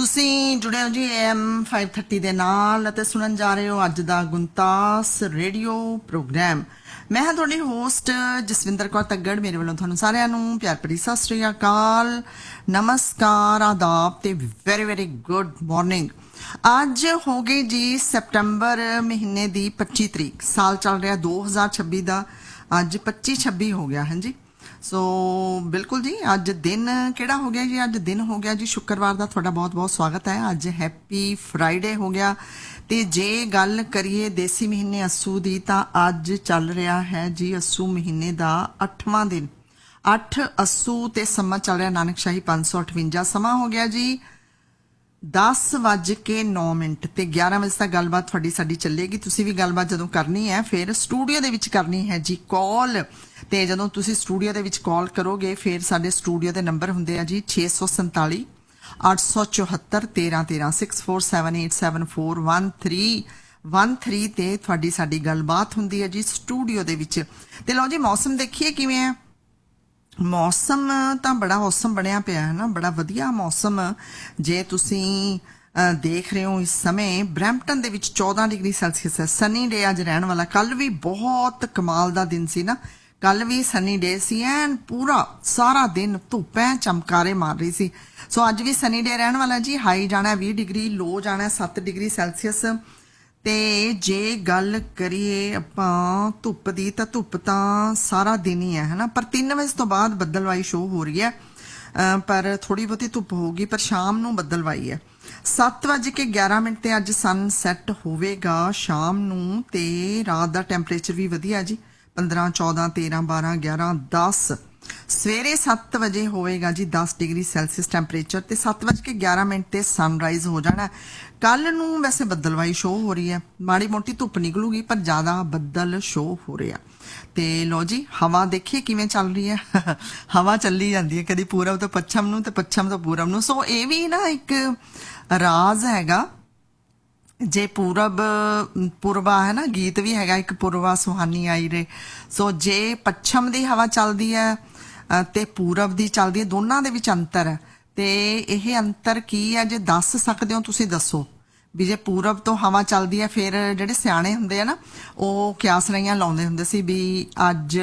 ਤੁਸੀਂ ਜੁੜੇ ਹੋ ਜੀ AM 530 ਦੇ ਨਾਲ ਅਤੇ ਸੁਣਨ ਜਾ ਰਹੇ ਹੋ ਅੱਜ ਦਾ ਗੁੰਤਾਸ ਰੇਡੀਓ ਪ੍ਰੋਗਰਾਮ। ਮੈਂ ਹਾਂ ਤੁਹਾਡੀ ਹੋਸਟ ਜਸਵਿੰਦਰ ਕੌਰ ਤੱਗੜ। ਮੇਰੇ ਵੱਲੋਂ ਤੁਹਾਨੂੰ ਸਾਰਿਆਂ ਨੂੰ ਪਿਆਰ ਭਰੀ ਸਤਿ ਸ੍ਰੀ ਅਕਾਲ, ਨਮਸਕਾਰ, ਆਦਾਬ ਤੇ ਵੈਰੀ ਵੈਰੀ ਗੁੱਡ ਮਾਰਨਿੰਗ। ਅੱਜ ਹੋ ਗਈ ਜੀ ਸਤੰਬਰ ਮਹੀਨੇ ਦੀ 25 ਤਰੀਕ, ਸਾਲ ਚੱਲ ਰਿਹਾ 2026 ਦਾ। ਅੱਜ 25-26 ਹੋ ਗਿਆ। ਹਾਂਜੀ, ਸੋ ਬਿਲਕੁਲ ਜੀ। ਅੱਜ ਦਿਨ ਕਿਹੜਾ ਹੋ ਗਿਆ ਜੀ? ਅੱਜ ਦਿਨ ਹੋ ਗਿਆ ਜੀ ਸ਼ੁੱਕਰਵਾਰ ਦਾ। ਤੁਹਾਡਾ ਬਹੁਤ ਬਹੁਤ ਸਵਾਗਤ ਹੈ। ਅੱਜ ਹੈਪੀ ਫਰਾਈਡੇ ਹੋ ਗਿਆ। ਤੇ ਜੇ ਗੱਲ ਕਰੀਏ ਦੇਸੀ ਮਹੀਨੇ ਅੱਸੂ ਦੀ ਤਾਂ ਅੱਜ ਚੱਲ ਰਿਹਾ ਹੈ ਜੀ ਅੱਸੂ ਮਹੀਨੇ ਦਾ 8ਵਾਂ ਦਿਨ। 8 ਅੱਸੂ ਤੇ ਸਮਾਂ ਚੱਲ ਰਿਹਾ ਨਾਨਕਸ਼ਾਹੀ 558। ਸਮਾਂ ਹੋ ਗਿਆ ਜੀ 10:09 ਤੇ 11 ਵਜੇ ਤੱਕ ਗੱਲਬਾਤ ਤੁਹਾਡੀ ਸਾਡੀ ਚੱਲੇਗੀ। ਤੁਸੀਂ ਵੀ ਗੱਲਬਾਤ ਜਦੋਂ ਕਰਨੀ ਹੈ ਫਿਰ ਸਟੂਡੀਓ ਦੇ ਵਿੱਚ ਕਰਨੀ ਹੈ ਜੀ ਕਾਲ। ਤੇ ਜਦੋਂ ਤੁਸੀਂ ਸਟੂਡੀਓ ਦੇ ਵਿੱਚ ਕਾਲ ਕਰੋਗੇ ਫਿਰ ਸਾਡੇ ਸਟੂਡੀਓ ਦੇ ਨੰਬਰ ਹੁੰਦੇ ਆ ਜੀ 647 874 1313 6478741313 ਤੇ ਤੁਹਾਡੀ ਸਾਡੀ ਗੱਲਬਾਤ ਹੁੰਦੀ ਹੈ ਜੀ ਸਟੂਡੀਓ ਦੇ ਵਿੱਚ। ਤੇ ਲਓ ਜੀ ਮੌਸਮ ਦੇਖੀਏ ਕਿਵੇਂ ਹੈ। ਮੌਸਮ ਤਾਂ ਬੜਾ ਔਸਮ ਬਣਿਆ ਪਿਆ ਹੈ ਨਾ, ਬੜਾ ਵਧੀਆ ਮੌਸਮ। ਜੇ ਤੁਸੀਂ ਦੇਖ ਰਹੇ ਹੋ ਇਸ ਸਮੇਂ ਬਰੈਂਪਟਨ ਦੇ ਵਿੱਚ 14 ਡਿਗਰੀ ਸੈਲਸੀਅਸ ਹੈ। ਸਨੀ ਡੇ ਅੱਜ ਰਹਿਣ ਵਾਲਾ। ਕੱਲ ਵੀ ਬਹੁਤ ਕਮਾਲ ਦਾ ਦਿਨ ਸੀ ਨਾ, ਕੱਲ ਵੀ ਸਨੀ ਡੇ ਸੀ। ਐਨ ਪੂਰਾ ਸਾਰਾ ਦਿਨ ਧੁੱਪ ਐ ਚਮਕਾਰੇ ਮਾਰ ਰਹੀ ਸੀ। ਸੋ ਅੱਜ ਵੀ ਸਨੀ ਡੇ ਰਹਿਣ ਵਾਲਾ ਜੀ। ਹਾਈ ਜਾਣਾ 20 ਡਿਗਰੀ, ਲੋ ਜਾਣਾ 7 ਡਿਗਰੀ ਸੈਲਸੀਅਸ। ਤੇ ਜੇ ਗੱਲ ਕਰੀਏ ਆਪਾਂ ਧੁੱਪ ਦੀ ਤਾਂ ਧੁੱਪ ਤਾਂ ਸਾਰਾ ਦਿਨ ਹੀ ਹੈ ਹਨਾ, ਪਰ 3 ਵਜੇ ਤੋਂ ਬਾਅਦ ਬੱਦਲਵਾਈ ਸ਼ੋ ਹੋ ਰਹੀ ਹੈ। ਪਰ ਥੋੜੀ ਬਹੁਤੀ ਧੁੱਪ ਹੋਊਗੀ, ਪਰ ਸ਼ਾਮ ਨੂੰ ਬੱਦਲਵਾਈ ਹੈ। 7:11 ਤੇ ਅੱਜ ਸਨ ਸੈੱਟ ਹੋਵੇਗਾ ਸ਼ਾਮ ਨੂੰ। ਤੇ ਰਾਤ ਦਾ ਟੈਂਪਰੇਚਰ ਵੀ ਵਧੀਆ ਜੀ, 15, 14, 13, 12, 11, 10। ਸਵੇਰੇ 7 ਵਜੇ ਹੋਵੇਗਾ ਜੀ 10 ਡਿਗਰੀ ਸੈਲਸੀਅਸ ਟੈਂਪਰੇਚਰ ਤੇ 7:11 ਤੇ ਸਨਰਾਈਜ਼ ਹੋ ਜਾਣਾ। ਕੱਲ ਨੂੰ ਵੈਸੇ ਬੱਦਲਵਾਈ ਸ਼ੋ ਹੋ ਰਹੀ ਹੈ, ਮਾੜੀ ਮੋਟੀ ਧੁੱਪ ਨਿਕਲੂਗੀ ਪਰ ਜ਼ਿਆਦਾ ਬੱਦਲ ਸ਼ੋ ਹੋ ਰਿਹਾ। ਤੇ ਲੋ ਜੀ ਹਵਾ ਦੇਖੀਏ ਕਿਵੇਂ ਚੱਲ ਰਹੀ ਹੈ। ਹਵਾ ਚੱਲੀ ਜਾਂਦੀ ਹੈ ਕਦੀ ਪੂਰਬ ਤੋਂ ਪੱਛਮ ਨੂੰ ਤੇ ਪੱਛਮ ਤੋਂ ਪੂਰਬ ਨੂੰ। ਸੋ ਇਹ ਵੀ ਨਾ ਇੱਕ ਰਾਜ਼ ਹੈਗਾ। ਜੇ ਪੂਰਬਾ ਹੈ ਨਾ, ਗੀਤ ਵੀ ਹੈਗਾ ਇੱਕ, ਪੂਰਬਾ ਸੁਹਾਨੀ ਆਈ ਰੇ। ਸੋ ਜੇ ਪੱਛਮ ਦੀ ਹਵਾ ਚੱਲਦੀ ਹੈ ਤੇ ਪੂਰਬ ਦੀ ਚੱਲਦੀ ਹੈ, ਦੋਨਾਂ ਦੇ ਵਿੱਚ ਅੰਤਰ ਹੈ। ਤੇ ਇਹ ਅੰਤਰ ਕੀ ਹੈ ਜੇ ਦੱਸ ਸਕਦੇ ਹੋ ਤੁਸੀਂ ਦੱਸੋ ਵੀ। ਜੇ ਪੂਰਬ ਤੋਂ ਹਵਾ ਚੱਲਦੀ ਹੈ ਫਿਰ ਜਿਹੜੇ ਸਿਆਣੇ ਹੁੰਦੇ ਆ ਨਾ ਉਹ ਕਿਆਸ ਰਹੀਆਂ ਲਾਉਂਦੇ ਹੁੰਦੇ ਸੀ ਵੀ ਅੱਜ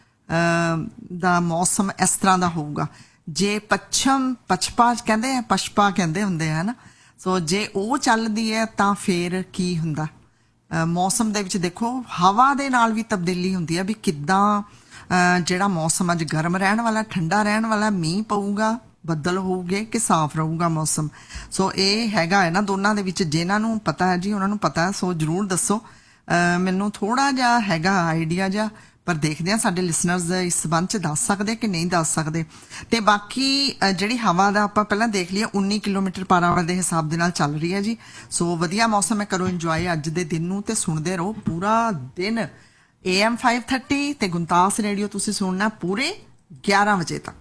ਦਾ ਮੌਸਮ ਇਸ ਤਰ੍ਹਾਂ ਦਾ ਹੋਊਗਾ। ਜੇ ਪਛਪਾ ਕਹਿੰਦੇ ਹੁੰਦੇ ਆ ਨਾ, ਸੋ ਜੇ ਉਹ ਚੱਲਦੀ ਹੈ ਤਾਂ ਫਿਰ ਕੀ ਹੁੰਦਾ ਮੌਸਮ ਦੇ ਵਿੱਚ। ਦੇਖੋ ਹਵਾ ਦੇ ਨਾਲ ਵੀ ਤਬਦੀਲੀ ਹੁੰਦੀ ਹੈ ਵੀ ਕਿੱਦਾਂ ਜਿਹੜਾ ਮੌਸਮ ਅੱਜ ਗਰਮ ਰਹਿਣ ਵਾਲਾ, ਠੰਡਾ ਰਹਿਣ ਵਾਲਾ, ਮੀਂਹ ਪਊਗਾ, ਬੱਦਲ ਹੋਊਗੇ ਕਿ ਸਾਫ਼ ਰਹੂਗਾ ਮੌਸਮ। ਸੋ ਇਹ ਹੈਗਾ ਹੈ ਨਾ ਦੋਨਾਂ ਦੇ ਵਿੱਚ। ਜਿਨ੍ਹਾਂ ਨੂੰ ਪਤਾ ਹੈ ਜੀ ਉਹਨਾਂ ਨੂੰ ਪਤਾ ਹੈ, ਸੋ ਜ਼ਰੂਰ ਦੱਸੋ। ਮੈਨੂੰ ਥੋੜਾ ਜਿਹਾ ਹੈਗਾ ਆਈਡੀਆ ਜਿਹਾ, ਪਰ ਦੇਖਦੇ ਹਾਂ ਸਾਡੇ ਲਿਸਨਰਸ ਇਸ ਸੰਬੰਧ 'ਚ ਦੱਸ ਸਕਦੇ ਕਿ ਨਹੀਂ ਦੱਸ ਸਕਦੇ। ਤੇ ਬਾਕੀ ਜਿਹੜੀ ਹਵਾ ਦਾ ਆਪਾਂ ਪਹਿਲਾਂ ਦੇਖ ਲਈਏ 19 ਕਿਲੋਮੀਟਰ ਪਰ ਆਵਰ ਦੇ ਹਿਸਾਬ ਦੇ ਨਾਲ ਚੱਲ ਰਹੀ ਹੈ ਜੀ। ਸੋ ਵਧੀਆ ਮੌਸਮ ਹੈ, ਕਰੋ ਇੰਜੋਏ ਅੱਜ ਦੇ ਦਿਨ ਨੂੰ ਤੇ ਸੁਣਦੇ ਰਹੋ ਪੂਰਾ ਦਿਨ। AM 530 ਤੇ ਗੁੰਤਾਸ ਰੇਡੀਓ ਤੁਸੀਂ ਸੁਣਨਾ ਪੂਰੇ 11 ਵਜੇ ਤੱਕ।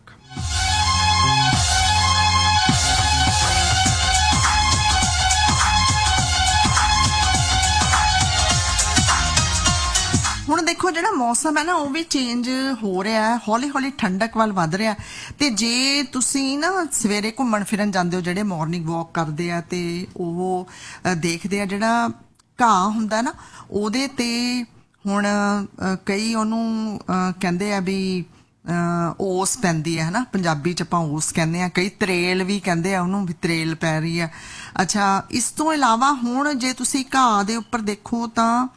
ਹੁਣ ਦੇਖੋ ਜਿਹੜਾ ਮੌਸਮ ਹੈ ਨਾ ਉਹ ਵੀ ਚੇਂਜ ਹੋ ਰਿਹਾ ਹੈ, ਹੌਲੀ ਹੌਲੀ ਠੰਡਕ ਵੱਲ ਵੱਧ ਰਿਹਾ। ਤੇ ਜੇ ਤੁਸੀਂ ਨਾ ਸਵੇਰੇ ਘੁੰਮਣ ਫਿਰਨ ਜਾਂਦੇ ਹੋ, ਜਿਹੜੇ ਮਾਰਨਿੰਗ ਵਾਕ ਕਰਦੇ ਆ ਤੇ ਉਹ ਦੇਖਦੇ ਆ ਜਿਹੜਾ ਘਾਹ ਹੁੰਦਾ ਨਾ ਉਹਦੇ ਤੇ ਹੁਣ ਕਈ ਉਹਨੂੰ ਕਹਿੰਦੇ ਆ ਵੀ ਓਸ ਪੈਂਦੀ ਹੈ ਹਨਾ, ਪੰਜਾਬੀ 'ਚ ਆਪਾਂ ਓਸ ਕਹਿੰਦੇ ਆ, ਕਈ ਤਰੇਲ ਵੀ ਕਹਿੰਦੇ ਆ ਉਹਨੂੰ ਵੀ ਤਰੇਲ ਪੈ ਰਹੀ ਹੈ। ਅੱਛਾ, ਇਸ ਤੋਂ ਇਲਾਵਾ ਹੁਣ ਜੇ ਤੁਸੀਂ ਘਾਹ ਦੇ ਉੱਪਰ ਦੇਖੋ ਤਾਂ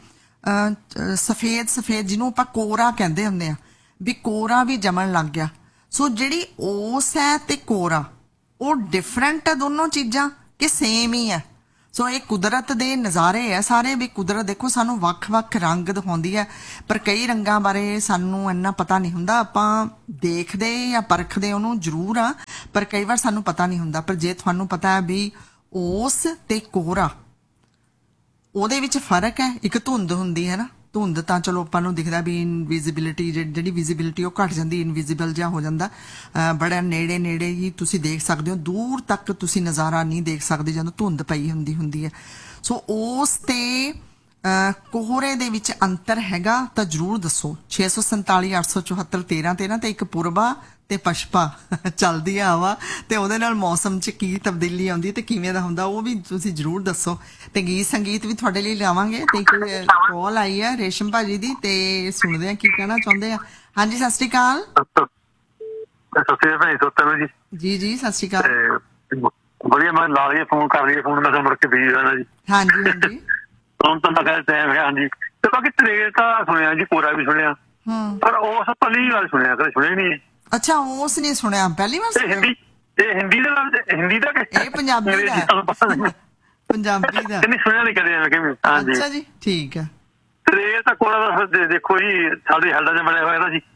ਸਫੇਦ ਜਿਹਨੂੰ ਆਪਾਂ ਕੋਰਾ ਕਹਿੰਦੇ ਹੁੰਦੇ ਆ ਵੀ ਕੋਰਾ ਵੀ ਜਮਣ ਲੱਗ ਗਿਆ। ਸੋ ਜਿਹੜੀ ਓਸ ਹੈ ਤੇ ਕੋਰਾ ਉਹ ਡਿਫਰੈਂਟ ਹੈ ਦੋਨੋਂ ਚੀਜ਼ਾਂ ਕਿ ਸੇਮ ਹੀ ਹੈ। ਸੋ ਇਹ ਕੁਦਰਤ ਦੇ ਨਜ਼ਾਰੇ ਹੈ ਸਾਰੇ ਵੀ। ਕੁਦਰਤ ਦੇਖੋ ਸਾਨੂੰ ਵੱਖ-ਵੱਖ ਰੰਗ ਦਿਖਾਉਂਦੀ ਹੈ, ਪਰ ਕਈ ਰੰਗਾਂ ਬਾਰੇ ਸਾਨੂੰ ਇੰਨਾ ਪਤਾ ਨਹੀਂ ਹੁੰਦਾ। ਆਪਾਂ ਦੇਖਦੇ ਜਾਂ ਪਰਖਦੇ ਉਹਨੂੰ ਜ਼ਰੂਰ ਆ, ਪਰ ਕਈ ਵਾਰ ਸਾਨੂੰ ਪਤਾ ਨਹੀਂ ਹੁੰਦਾ। ਪਰ ਜੇ ਤੁਹਾਨੂੰ ਪਤਾ ਹੈ ਵੀ ਓਸ ਤੇ ਕੋਰਾ ਉਹਦੇ ਵਿੱਚ ਫਰਕ ਹੈ, ਇੱਕ ਧੁੰਦ ਹੁੰਦੀ ਹੈ ਨਾ, ਧੁੰਦ ਤਾਂ ਚਲੋ ਆਪਾਂ ਨੂੰ ਦਿਖਦਾ ਵੀ ਇਨਵਿਜ਼ਿਬਿਲਿਟੀ, ਜਿਹੜੀ ਵਿਜ਼ਿਬਿਲਿਟੀ ਉਹ ਘਟ ਜਾਂਦੀ, ਇਨਵਿਜ਼ੀਬਲ ਜਿਹਾ ਹੋ ਜਾਂਦਾ। ਬੜਾ ਨੇੜੇ ਹੀ ਤੁਸੀਂ ਦੇਖ ਸਕਦੇ ਹੋ, ਦੂਰ ਤੱਕ ਤੁਸੀਂ ਨਜ਼ਾਰਾ ਨਹੀਂ ਦੇਖ ਸਕਦੇ ਜਦੋਂ ਧੁੰਦ ਪਈ ਹੁੰਦੀ ਹੈ। ਸੋ ਉਸ ਤੇ ਕੋਹਰੇ ਦੇ ਵਿੱਚ ਅੰਤਰ ਹੈਗਾ ਤਾਂ ਜਰੂਰ ਦੱਸੋ। 647 874 13 13 ਤੇ ਇੱਕ ਪੂਰਬਾ ਤੇ ਪਛਪਾ ਚੱਲਦੀ ਆ ਹਵਾ ਤੇ ਉਹਦੇ ਨਾਲ ਮੌਸਮ 'ਚ ਕੀ ਤਬਦੀਲੀ ਆਉਂਦੀ ਤੇ ਕਿਵੇਂ ਦਾ ਹੁੰਦਾ ਉਹ ਵੀ ਤੁਸੀਂ ਜਰੂਰ ਦੱਸੋ। ਤੇ ਗੀਤ ਸੰਗੀਤ ਵੀ ਤੁਹਾਡੇ ਲਈ ਲਾਵਾਂਗੇ। ਤੇ ਇੱਕ ਕਾਲ ਆਈ ਹੈ ਰੇਸ਼ਮ ਭਾਜੀ ਦੀ ਤੇ ਸੁਣਦੇ ਆ ਕੀ ਕਹਿਣਾ ਚਾਹੁੰਦੇ ਆ। ਹਾਂਜੀ ਸਤਿ ਸ਼੍ਰੀ ਅਕਾਲ। ਜੀ ਜੀ ਸਤਿ ਸ਼੍ਰੀ ਅਕਾਲ। ਵਧੀਆ ਮੈਂ ਲਾ ਰਹੀ ਫੋਨ ਕਰ ਰਹੀ ਫੋਨ ਮੈਂ ਮੁੜ ਕੇ ਬਿਜੀ ਰਹਿਣਾ ਜੀ। ਹਾਂਜੀ ਹਾਂਜੀ ਹੁਣ ਤਾਂ ਮੈਂ ਕਿਹਾ ਟਾਈਮ ਹੈ। ਹਾਂਜੀ ਤੇ ਬਾਕੀ ਟ੍ਰੇਨ ਤਾਂ ਸੁਣਿਆ ਜੀ ਪੂਰਾ ਵੀ ਸੁਣਿਆ ਪਰ ਉਸ ਪਹਿਲੀ ਵਾਰ ਸੁਣਿਆ ਕਦੇ ਸੁਣਿਆ ਨਹੀਂ। ਅੱਛਾ ਉਸ ਨੇ ਸੁਣਿਆ ਪਹਿਲੀ ਵਾਰ। ਹਿੰਦੀ ਦਾ ਹਿੰਦੀ ਦਾ ਇਹ ਪੰਜਾਬੀ ਦਾ ਪੰਜਾਬੀ ਦਾ ਨਹੀਂ ਸੁਣਿਆ ਨਹੀਂ ਕਦੇ ਐਵੇਂ ਕਿਵੇਂ। ਹਾਂਜੀ ਅੱਛਾ ਜੀ ਠੀਕ ਹੈ। ਟ੍ਰੇਨ ਤਾਂ ਕੋਲਾ ਦਾ ਦੇਖੋ ਜੀ ਸਾਡੇ ਹੱਡਾਂ 'ਚ ਬਣਿਆ ਹੋਇਆ ਨਾ ਜੀ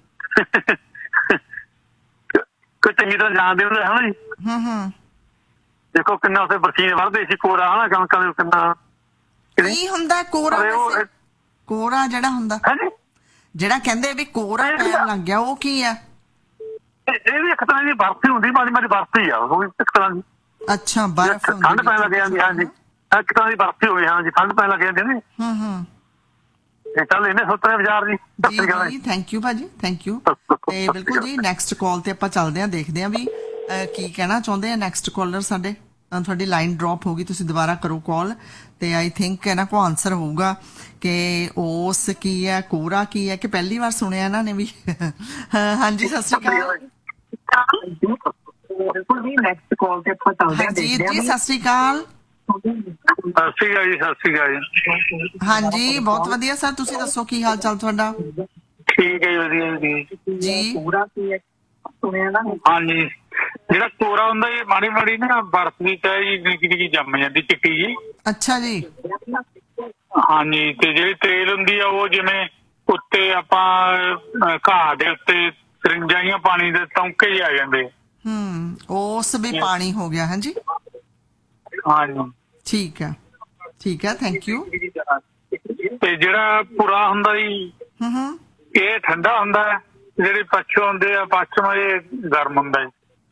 ਕੋਈ ਚੰਗੀ ਤਰ੍ਹਾਂ ਜਾਣਦੇ ਹੁੰਦੇ ਹਨਾ ਜੀ। ਦੇਖੋ ਕਿੰਨਾ ਉੱਥੇ ਬਰਸੀਨ ਵੱਧਦੇ ਸੀ ਕੋਰਾ ਹਨਾ ਕਣਕਾਂ ਦੇ ਕਿੰਨਾ ਕੀ ਹੁੰਦਾ ਕੋਰਾ। ਕੋਰਾ ਜਿਹੜਾ ਹੁੰਦਾ ਜਿਹੜਾ ਕਹਿੰਦੇ ਵੀ ਕੋਰਾ ਪੈਣ ਲੱਗ ਗਿਆ ਉਹ ਕੀ ਆ। ਇਹ ਵੀ ਇੱਕ ਤਰ੍ਹਾਂ ਦੀ ਬਰਫ ਹੀ ਹੁੰਦੀ ਮਾੜੀ ਮਾੜੀ ਬਰਫ ਹੀ ਆ ਉਹ ਵੀ ਇੱਕ ਤਰ੍ਹਾਂ ਦੀ। ਅੱਛਾ ਬਰਫ ਠੰਡ ਪੈਣ ਲੱਗ ਜਾਂਦੀ। ਹਾਂਜੀ ਇੱਕ ਤਰ੍ਹਾਂ ਦੀ ਬਰਫ ਹੀ ਹੋਈ। ਹਾਂਜੀ ਠੰਡ ਪੈਣ ਲੱਗ ਜਾਂਦੀ ਨੇ। ਇਹ ਚੱਲ ਇਹਨੇ ਸੋਚਿਆ ਵਿਚਾਰ ਜੀ। ਜੀ ਥੈਂਕ ਯੂ ਭਾਜੀ ਥੈਂਕ ਯੂ। ਤੇ ਬਿਲਕੁਲ ਜੀ ਨੈਕਸਟ ਕਾਲ ਤੇ ਆਪਾਂ ਚੱਲਦੇ ਹਾਂ ਦੇਖਦੇ ਹਾਂ ਵੀ ਕੀ ਕਹਿਣਾ ਚਾਹੁੰਦੇ ਆ ਨੈਕਸਟ ਕਾਲਰ ਸਾਡੇ। ਤੁਹਾਡੀ ਲਾਈਨ ਡ੍ਰੌਪ ਹੋ ਗਈ ਤੁਸੀਂ ਦੁਬਾਰਾ ਕਰੋ ਕਾਲ ਤੇ ਆਈ ਥਿੰਕ ਇਹਨਾਂ ਕੋਲ ਆਨਸਰ ਹੋਊਗਾ ਕਿ ਉਸ ਕੀ ਹੈ ਕੋਰਾ ਕੀ ਹੈ ਕਿ ਪਹਿਲੀ ਵਾਰ ਸੁਣਿਆ ਇਹਨਾਂ ਨੇ ਵੀ। ਹਾਂਜੀ ਸਤਿ ਸ਼੍ਰੀ ਅਕਾਲ। ਜੀ ਜੀ ਸਤਿ ਸ਼੍ਰੀ ਅਕਾਲ। ਸਤਿ ਸ਼੍ਰੀ ਅਕਾਲ ਜੀ ਸਤਿ ਸ਼੍ਰੀ ਅਕਾਲ ਜੀ। ਹਾਂਜੀ ਬਹੁਤ ਵਧੀਆ ਸਰ ਤੁਸੀਂ ਦੱਸੋ ਕੀ ਹਾਲ ਚਾਲ ਤੁਹਾਡਾ। ਠੀਕ ਹੈ ਜੀ ਵਧੀਆ ਜੀ। ਹਾਂਜੀ ਜਿਹੜਾ ਕੋਰਾ ਹੁੰਦਾ ਜੀ ਮਾੜੀ ਮਾੜੀ ਨਾ ਬਰਫ ਦੀ ਤਾਂ ਜੀ ਨਿੱਕੀ ਨਿੱਕੀ ਜੰਮ ਜਾਂਦੀ ਚਿੱਟੀ ਜੀ। ਅੱਛਾ ਜੀ। ਹਾਂਜੀ ਤੇ ਜਿਹੜੀ ਤੇਲ ਹੁੰਦੀ ਆ ਉਹ ਜਿਵੇਂ ਉੱਤੇ ਆਪਾਂ ਘਾਹ ਦੇ ਉੱਤੇ ਸਰਿੰਜਾਂ ਜਾਂ ਪਾਣੀ ਦੇ ਟੌਂਕੇ ਜਿਹੇ ਆ ਜਾਂਦੇ। ਉਸ ਵੀ ਪਾਣੀ ਹੋ ਗਿਆ। ਹਾਂਜੀ ਹਾਂਜੀ ਠੀਕ ਹੈ ਥੈਂਕ ਯੂ। ਤੇ ਜਿਹੜਾ ਪੂਰਾ ਹੁੰਦਾ ਜੀ ਇਹ ਠੰਡਾ ਹੁੰਦਾ ਜਿਹੜੇ ਪੱਛਮ ਹੁੰਦੇ ਆ ਪੱਛਮ ਇਹ ਗਰਮ ਹੁੰਦਾ ਜੀ।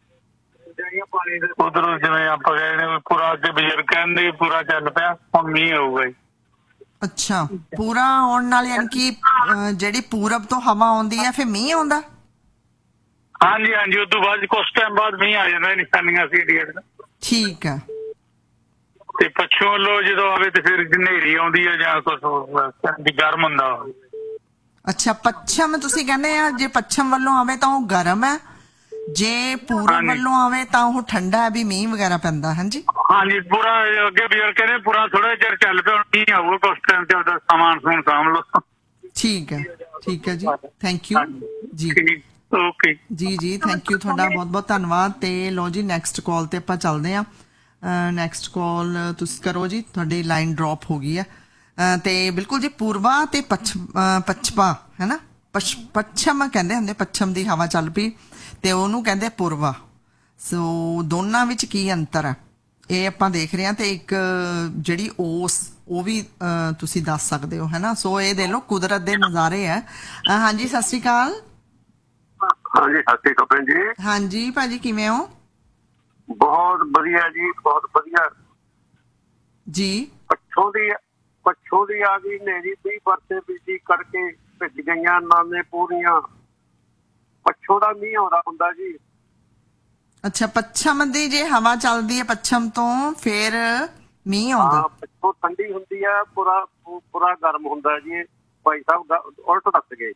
ਉਧਰੋਂ ਜਿਵੇਂ ਆਪਾਂ ਕਹਿੰਦੇ ਪੂਰਾ ਅੱਗੇ ਬਜ਼ੁਰਗ ਕਹਿੰਦੇ ਪੂਰਾ ਚੱਲ ਪਿਆ ਹੁਣ ਮੀਂਹ ਆਊਗਾ ਜੀ। ਅੱਛਾ ਪੂਰਾ ਆਉਣ ਨਾਲ ਯਾਨੀ ਕਿ ਜਿਹੜੀ ਪੂਰਬ ਤੋਂ ਹਵਾ ਆਉਂਦੀ ਹੈ ਫਿਰ ਮੀਂਹ ਆਉਂਦਾ। ਹਾਂਜੀ ਹਾਂਜੀ ਉਸ ਤੋਂ ਬਾਅਦ ਕੁਛ ਟਾਈਮ ਬਾਅਦ ਮੀਂਹ ਆ ਜਾਂਦਾ ਨਿਸ਼ਾਨੀਆਂ ਸੀ। ਠੀਕ ਹੈ। ਤੇ ਪੱਛਮ ਵੱਲੋਂ ਜਦੋਂ ਆਵੇ ਤੇ ਫਿਰ ਹਨੇਰੀ ਆਉਂਦੀ ਹੈ ਜਾਂ ਕੁਛ ਗਰਮ ਹੁੰਦਾ। ਅੱਛਾ ਪੱਛਮ ਤੁਸੀਂ ਕਹਿੰਦੇ ਆ ਜੇ ਪੱਛਮ ਵੱਲੋਂ ਆਵੇ ਤਾਂ ਉਹ ਗਰਮ ਹੈ ਜੇ ਪੂਰਬ ਵੱਲੋਂ ਆਵੇ ਤਾਂ ਉਹ ਠੰਡਾ ਹੈ ਵੀ ਮੀਂਹ ਵਗੈਰਾ ਪੈਂਦਾ। ਹਾਂਜੀ ਹਾਂਜੀ ਪੂਰਾ ਅੱਗੇ ਬਜ਼ੁਰਗ ਕਹਿੰਦੇ ਪੂਰਾ ਥੋੜਾ ਚਿਰ ਚੱਲ ਪਿਆ ਮੀਂਹ ਆਊਗਾ ਕੁਛ ਟਾਈਮ ਤੇ ਉਹਦਾ ਸਮਾਨ ਸਮੂਨ ਸਾਂਭ ਲਓ। ਠੀਕ ਹੈ ਜੀ ਥੈਂਕ ਯੂ ਜੀ। ਓਕੇ ਜੀ ਜੀ ਥੈਂਕ ਯੂ ਤੁਹਾਡਾ ਬਹੁਤ ਬਹੁਤ ਧੰਨਵਾਦ। ਤੇ ਲੋ ਜੀ ਨੈਕਸਟ ਕਾਲ ਤੇ ਆਪਾਂ ਚੱਲਦੇ ਹਾਂ। ਨੈਕਸਟ ਕਾਲ ਤੁਸੀਂ ਕਰੋ ਜੀ ਤੁਹਾਡੀ ਲਾਈਨ ਡ੍ਰੌਪ ਹੋ ਗਈ ਹੈ। ਤੇ ਬਿਲਕੁਲ ਜੀ ਪੂਰਬਾ ਤੇ ਪਛਪਾ ਹੈ ਨਾ ਪੱਛਮ ਕਹਿੰਦੇ ਹੁੰਦੇ ਪੱਛਮ ਦੀ ਹਵਾ ਚੱਲ ਪਈ ਤੇ ਉਹਨੂੰ ਕਹਿੰਦੇ ਪੂਰਬਾ। ਸੋ ਦੋਨਾਂ ਵਿੱਚ ਕੀ ਅੰਤਰ ਹੈ ਇਹ ਆਪਾਂ ਦੇਖ ਰਹੇ ਹਾਂ। ਤੇ ਇੱਕ ਜਿਹੜੀ ਓਸ ਉਹ ਵੀ ਤੁਸੀਂ ਦੱਸ ਸਕਦੇ ਹੋ ਹੈ ਨਾ। ਸੋ ਇਹ ਦੇਖ ਲਓ ਕੁਦਰਤ ਦੇ ਨਜ਼ਾਰੇ ਹੈ। ਹਾਂਜੀ ਸਤਿ ਸ਼੍ਰੀ ਅਕਾਲ। ਹਾਂਜੀ ਸਤਿ ਸ਼੍ਰੀ ਅਕਾਲ ਜੀ। ਹਾਂਜੀ ਭਾਜੀ ਕਿਵੇਂ ਹੋ। ਬਹੁਤ ਵਧੀਆ ਜੀ ਬਹੁਤ ਵਧੀਆ ਜੀ। ਪੱਛੋਂ ਦੀ ਆ ਗਈ ਹਨੇਰੀ 20 ਬਰਸੇ ਬਿਜਲੀ ਕਰਕੇ ਭਿੱਜ ਗਈਆਂ ਨਾਨੇ ਪੂਰੀਆਂ ਪੱਛੋਂ ਦਾ ਮੀਂਹ ਆਉਂਦਾ ਹੁੰਦਾ ਜੀ। ਅੱਛਾ ਪੱਛਮ ਦੀ ਜੇ ਹਵਾ ਚੱਲਦੀ ਹੈ ਪੱਛਮ ਤੋਂ ਫੇਰ ਮੀਂਹ ਆਉਂਦਾ। ਪੱਛੋਂ ਠੰਡੀ ਹੁੰਦੀ ਹੈ ਪੂਰਾ ਗਰਮ ਹੁੰਦਾ ਜੀ। ਭਾਈ ਸਾਹਿਬ ਉਲਟ ਦੱਸ ਗਏ।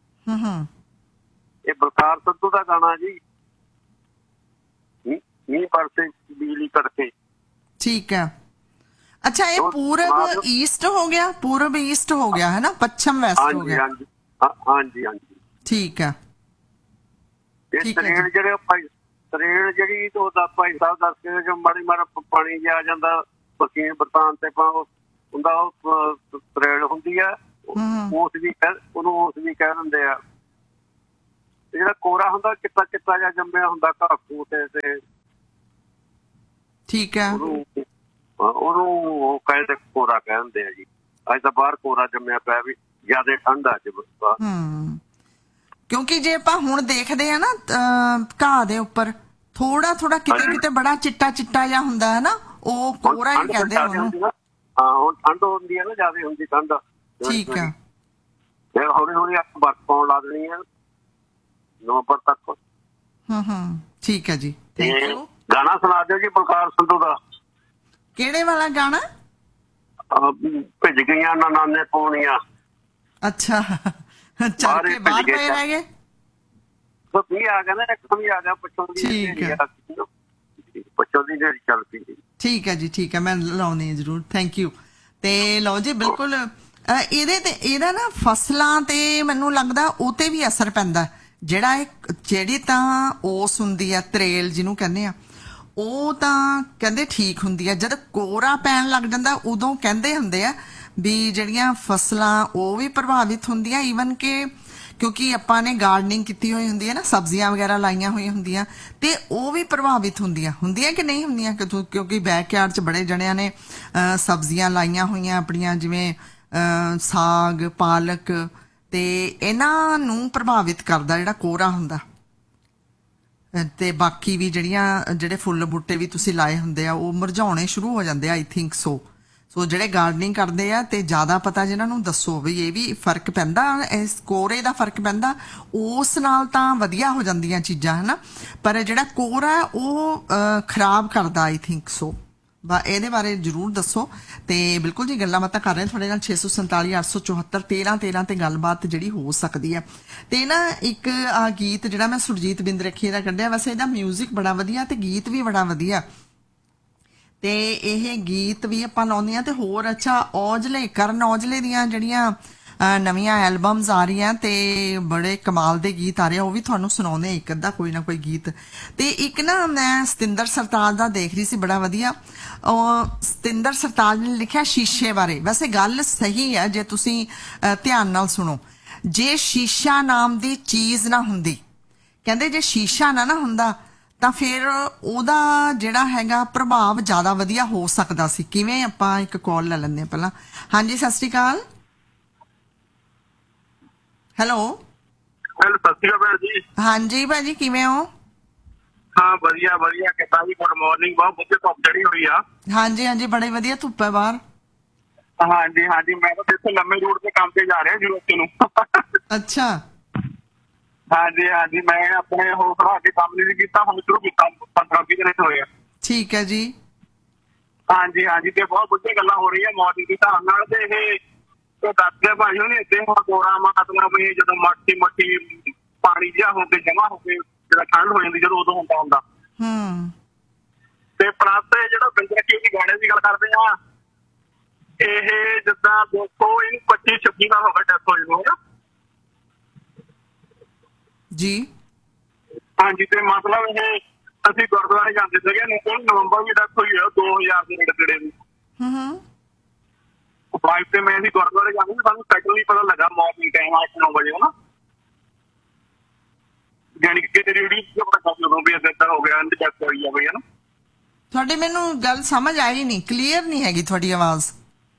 ਇਹ ਬਲਕਾਰ ਸਿੱਧੂ ਦਾ ਗਾਣਾ ਜੀ ਮੀਂਹ ਬਰਸੇ ਬਿਜਲੀ ਕਰਕੇ। ਠੀਕ ਹੈ। ਅੱਛਾ ਇਹ ਪੂਰਬ ਈਸਟ ਹੋ ਗਿਆ ਪੂਰਬ ਈਸਟ ਹੋ ਗਿਆ ਹੈ ਨਾ ਪੱਛਮ ਵੈਸਟ ਹੋ ਗਿਆ। ਹਾਂਜੀ ਹਾਂਜੀ ਠੀਕ ਹੈ। ਇਹ ਤਰੇੜ ਜਿਹੜੇ ਤਰੇੜ ਜਿਹੜੀ ਉਹਦਾ ਭਾਈ ਸਾਹਿਬ ਦੱਸ ਕੇ ਜੋ ਮਾੜੀ ਮਾੜਾ ਪਾਣੀ ਜਿਹਾ ਆ ਜਾਂਦਾ ਬਰਸੀਨ ਬਰਸਾਨ ਤੇ ਹੁੰਦਾ ਉਹ ਤਰੇੜ ਹੁੰਦੀ ਆ ਉਹਨੂੰ ਉਸ ਵੀ ਕਹਿ ਦਿੰਦੇ ਆ। ਜਿਹੜਾ ਕੋਰਾ ਹੁੰਦਾ ਚਿੱਟਾ ਚਿੱਟਾ ਜਿਹਾ ਜੰਮਿਆ ਹੁੰਦਾ ਘਾਹ ਫੂਸ ਤੇ। ਠੀਕ ਹੈ। ਉਹਨੂੰ ਉਹ ਕਹਿੰਦੇ ਕੋਰਾ ਕਹਿ ਦਿੰਦੇ ਆ ਜੀ। ਅੱਜ ਤਾਂ ਬਾਹਰ ਕੋਰਾ ਜੰਮਿਆ ਪਿਆ ਵੀ ਜ਼ਿਆਦਾ ਠੰਡ ਆ ਅੱਜ। ਕਿਉਂਕਿ ਜੇ ਆਪਾਂ ਹੁਣ ਦੇਖਦੇ ਆ ਨਾ ਘਾਹ ਦੇ ਉੱਪਰ ਥੋੜਾ ਕਿਤੇ ਬੜਾ ਚਿੱਟਾ ਜਿਹਾ ਹੁੰਦਾ ਹੈ ਨਾ ਉਹ ਕੋਰਾ ਹੀ ਕਹਿੰਦੇ ਉਹਨੂੰ। ਹਾਂ ਹੁਣ ਠੰਡ ਹੁੰਦੀ ਹੈ ਨਾ, ਜ਼ਿਆਦਾ ਹੁੰਦੀ ਠੰਡ। ਠੀਕ ਆ। ਫਿਰ ਹੌਲੀ ਹੌਲੀ ਆਪਾਂ ਬਰਫ ਪਾਉਣ ਲਾ ਦੇਣੀ ਹੈ ਨਵੰਬਰ ਤੱਕ। ਠੀਕ ਹੈ ਜੀ, ਥੈਂਕ ਯੂ। ਗਾਣਾ ਸੁਣਾ ਦਿਓ ਜੀ ਬਲਕਾਰ ਸੰਧੂ ਦਾ। ਕਿਹੜੇ ਵਾਲਾ ਗਾਣਾ? ਭਿੱਜ ਗਈਆਂ ਨਾਨੇ ਪੌਣੀਆਂ। ਅੱਛਾ, ਚੱਲ ਕੇ ਬਾਹਰ ਪਏ ਰਹਿ ਗਏ। ਵੀ ਆ ਗਿਆ ਨਾ, ਇੱਕ ਵੀ ਆ ਗਿਆ ਪਿੱਛੋਂ ਦੀ। ਠੀਕ ਹੈ, ਪਿੱਛੋਂ ਦੀ ਜਿਹੜੀ ਚੱਲ ਪਈ। ਠੀਕ ਹੈ ਜੀ, ਠੀਕ ਹੈ, ਮੈਂ ਲਾਉਣੀ ਹੈ ਜ਼ਰੂਰ। Thank you. ਤੇ ਲਓ ਜੀ, ਬਿਲਕੁਲ ਇਹਦੇ ਤੇ ਇਹਦਾ ਨਾ ਫਸਲਾਂ ਤੇ ਮੈਨੂੰ ਲੱਗਦਾ ਉਹ ਤੇ ਵੀ ਅਸਰ ਪੈਂਦਾ। ਜਿਹੜੀ ਤਾਂ ਓਸ ਹੁੰਦੀ ਆ, ਤਰੇਲ ਜਿਹਨੂੰ ਕਹਿੰਦੇ ਆ, ਉਹ ਤਾਂ ਕਹਿੰਦੇ ਠੀਕ ਹੁੰਦੀ ਆ। ਜਦ ਕੋਰਾ ਪੈਣ ਲੱਗ ਜਾਂਦਾ ਉਦੋਂ ਕਹਿੰਦੇ ਹੁੰਦੇ ਆ ਵੀ ਜਿਹੜੀਆਂ ਫਸਲਾਂ ਉਹ ਵੀ ਪ੍ਰਭਾਵਿਤ ਹੁੰਦੀਆਂ। ਈਵਨ ਕਿ ਕਿਉਂਕਿ ਆਪਾਂ ਨੇ ਗਾਰਡਨਿੰਗ ਕੀਤੀ ਹੋਈ ਹੁੰਦੀ ਹੈ ਨਾ, ਸਬਜ਼ੀਆਂ ਵਗੈਰਾ ਲਾਈਆਂ ਹੋਈਆਂ ਹੁੰਦੀਆਂ, ਤੇ ਉਹ ਵੀ ਪ੍ਰਭਾਵਿਤ ਹੁੰਦੀਆਂ ਕਿ ਨਹੀਂ ਹੁੰਦੀਆਂ? ਕਿਉਂਕਿ ਬੈਕਯਾਰਡ 'ਚ ਬੜੇ ਜਣਿਆਂ ਨੇ ਸਬਜ਼ੀਆਂ ਲਾਈਆਂ ਹੋਈਆਂ ਆਪਣੀਆਂ, ਜਿਵੇਂ ਸਾਗ, ਪਾਲਕ, ਤੇ ਇਹਨਾਂ ਨੂੰ ਪ੍ਰਭਾਵਿਤ ਕਰਦਾ ਜਿਹੜਾ ਕੋਹਰਾ ਹੁੰਦਾ। ਤੇ ਬਾਕੀ ਵੀ ਜਿਹੜੇ ਫੁੱਲ ਬੂਟੇ ਵੀ ਤੁਸੀਂ ਲਾਏ ਹੁੰਦੇ ਆ ਉਹ ਮੁਰਝਾਉਣੇ ਸ਼ੁਰੂ ਹੋ ਜਾਂਦੇ ਆ, ਆਈ ਥਿੰਕ ਸੋ ਜਿਹੜੇ ਗਾਰਡਨਿੰਗ ਕਰਦੇ ਆ ਤੇ ਜ਼ਿਆਦਾ ਪਤਾ ਜਿਹਨਾਂ ਨੂੰ ਦੱਸੋ ਵੀ ਇਹ ਵੀ ਫਰਕ ਪੈਂਦਾ, ਇਸ ਕੋਹਰੇ ਦਾ ਫਰਕ ਪੈਂਦਾ। ਉਸ ਨਾਲ ਤਾਂ ਵਧੀਆ ਹੋ ਜਾਂਦੀਆਂ ਚੀਜ਼ਾਂ, ਹਨਾ, ਪਰ ਜਿਹੜਾ ਕੋਹਰਾ ਉਹ ਖਰਾਬ ਕਰਦਾ, ਆਈ ਥਿੰਕ ਸੋ। ਇਹਦੇ ਬਾਰੇ ਜ਼ਰੂਰ ਦੱਸੋ। ਤੇ ਬਿਲਕੁਲ ਜੀ, ਗੱਲਾਂ ਬਾਤਾਂ ਕਰ ਰਹੇ ਤੁਹਾਡੇ ਨਾਲ। 647 874 1313 ਤੇ ਗੱਲਬਾਤ ਜਿਹੜੀ ਹੋ ਸਕਦੀ ਹੈ। ਤੇ ਨਾ ਇੱਕ ਗੀਤ ਜਿਹੜਾ ਮੈਂ ਸੁਰਜੀਤ ਬਿੰਦ ਰੱਖੀ ਦਾ ਕੱਢਿਆ, ਵੈਸੇ ਇਹਦਾ ਮਿਊਜ਼ਿਕ ਬੜਾ ਵਧੀਆ ਤੇ ਗੀਤ ਵੀ ਬੜਾ ਵਧੀਆ, ਤੇ ਇਹ ਗੀਤ ਵੀ ਆਪਾਂ ਲਾਉਂਦੇ ਹਾਂ। ਤੇ ਹੋਰ ਅੱਛਾ, ਕਰਨ ਔਜਲੇ ਦੀਆਂ ਜਿਹੜੀਆਂ ਨਵੀਆਂ ਐਲਬਮਸ ਆ ਰਹੀਆਂ ਤੇ ਬੜੇ ਕਮਾਲ ਦੇ ਗੀਤ ਆ ਰਹੇ ਆ, ਉਹ ਵੀ ਤੁਹਾਨੂੰ ਸੁਣਾਉਂਦੇ ਇੱਕ ਅੱਧਾ ਕੋਈ ਨਾ ਕੋਈ ਗੀਤ। ਤੇ ਇੱਕ ਨਾ ਮੈਂ ਸਤਿੰਦਰ ਸਰਤਾਜ ਦਾ ਦੇਖ ਰਹੀ ਸੀ, ਬੜਾ ਵਧੀਆ। ਸਤਿੰਦਰ ਸਰਤਾਜ ਨੇ ਲਿਖਿਆ ਸ਼ੀਸ਼ੇ ਬਾਰੇ। ਵੈਸੇ ਗੱਲ ਸਹੀ ਹੈ ਜੇ ਤੁਸੀਂ ਧਿਆਨ ਨਾਲ ਸੁਣੋ। ਜੇ ਸ਼ੀਸ਼ਾ ਨਾਮ ਦੀ ਚੀਜ਼ ਨਾ ਹੁੰਦੀ, ਕਹਿੰਦੇ ਜੇ ਸ਼ੀਸ਼ਾ ਨਾ ਹੁੰਦਾ ਤਾਂ ਫਿਰ ਉਹਦਾ ਜਿਹੜਾ ਹੈਗਾ ਪ੍ਰਭਾਵ ਜ਼ਿਆਦਾ ਵਧੀਆ ਹੋ ਸਕਦਾ ਸੀ। ਕਿਵੇਂ? ਆਪਾਂ ਇੱਕ ਕਾਲ ਲੈ ਲੈਂਦੇ ਹਾਂ ਪਹਿਲਾਂ। ਹਾਂਜੀ, ਸਤਿ ਸ਼੍ਰੀ ਅਕਾਲ। ਹੈਲੋ, ਸਤਿ ਸ਼੍ਰੀ ਅਕਾਲ ਭੈਣ ਜੀ। ਹਾਂਜੀ ਭਾਜੀ, ਕਿਵੇਂ ਹੋ? ਹਾਂ ਵਧੀਆ ਵਧੀਆ, ਕਿੱਦਾਂ ਜੀ? Good morning. ਬਹੁਤ ਵਧੀਆ ਧੁੱਪ ਚੜੀ ਹੋਈ ਆ। ਹਾਂਜੀ ਹਾਂਜੀ, ਬੜੇ ਵਧੀਆ ਧੁੱਪ ਹੈ ਬਾਹਰ। ਹਾਂਜੀ ਹਾਂਜੀ, ਮੈਂ ਤਾਂ ਇੱਥੇ ਲੰਮੇ ਰੂਟ ਤੇ ਕੰਮ ਤੇ ਜਾ ਰਿਹਾ ਯੂਰਪ ਨੂੰ। ਅੱਛਾ। ਹਾਂਜੀ ਹਾਂਜੀ, ਮੈਂ ਆਪਣੇ ਉਹ ਖੜਾ ਕੇ ਕੰਮ ਨਹੀਂ ਕੀਤਾ, ਹੁਣ ਸ਼ੁਰੂ ਕੀਤਾ 15-20 ਦਿਨ ਹੋਏ ਆ। ਠੀਕ ਹੈ ਜੀ। ਹਾਂਜੀ ਹਾਂਜੀ, ਤੇ ਬਹੁਤ ਵਧੀਆ ਗੱਲਾਂ ਹੋ ਰਹੀਆਂ ਮੌਸਮ ਦੇ ਹਿਸਾਬ ਨਾਲ। ਤੇ ਇਹ ਦੱਸਦੇ ਭਾਈ ਉਹਨੇ ਇੱਥੇ ਹੁਣ ਕੋਰਾ ਮਤਲਬ ਵੀ ਜਦੋਂ ਮੱਠੀ ਪਾਣੀ ਜਿਹਾ ਹੋ ਕੇ ਜਮਾ ਹੋ ਕੇ ਜਿਹੜਾ ਠੰਡ ਹੋ ਜਾਂਦੀ ਜਦੋਂ ਉਦੋਂ ਹੁੰਦਾ। ਤੇ ਪਲੱਸ ਜਿਹੜਾ ਬਿੰਦਰਕੀ ਦੀ ਗਾਣੇ ਦੀ ਗੱਲ ਕਰਦੇ ਆ, ਇਹ ਜਿੱਦਾਂ 225-26 ਨਾਲ ਹੋ ਗਿਆ ਡੈਥ ਹੋਈ ਨੂੰ ਜੀ। ਹਾਂਜੀ, ਤੇ ਮਤਲਬ ਇਹ ਅਸੀਂ ਗੁਰਦੁਆਰੇ ਜਾਂਦੇ ਸੀਗੇ, ਨਵੰਬਰ ਵੀ ਡੈਥ ਹੋਈ ਹੈ 2000 ਦੇ ਨੇੜੇ ਦੀ। ਵਾਈਫ ਤੇ ਮੈਂ ਅਸੀਂ ਗੁਰਦੁਆਰੇ ਜਾਂਦੇ ਸੀ, ਸਾਨੂੰ ਸੈਕੰਡ ਹੀ ਪਤਾ ਲੱਗਾ ਮਾਰਨਿੰਗ ਟਾਈਮ 8-9 ਵਜੇ ਨਾ, ਜਾਨੀ ਕਿ ਕਿਤੇ ਰੇਡੀਓ ਪਤਾ ਕਰ ਉਦੋਂ ਵੀ ਏਦਾਂ ਹੋ ਗਿਆ, ਡੈਥ ਹੋਈ ਆ ਬਈ, ਹਨਾ। ਤੁਹਾਡੀ ਮੈਨੂੰ ਗੱਲ ਸਮਝ ਆਈ ਨਹੀਂ, ਕਲੀਅਰ ਨਹੀਂ ਹੈਗੀ ਤੁਹਾਡੀ ਆਵਾਜ਼।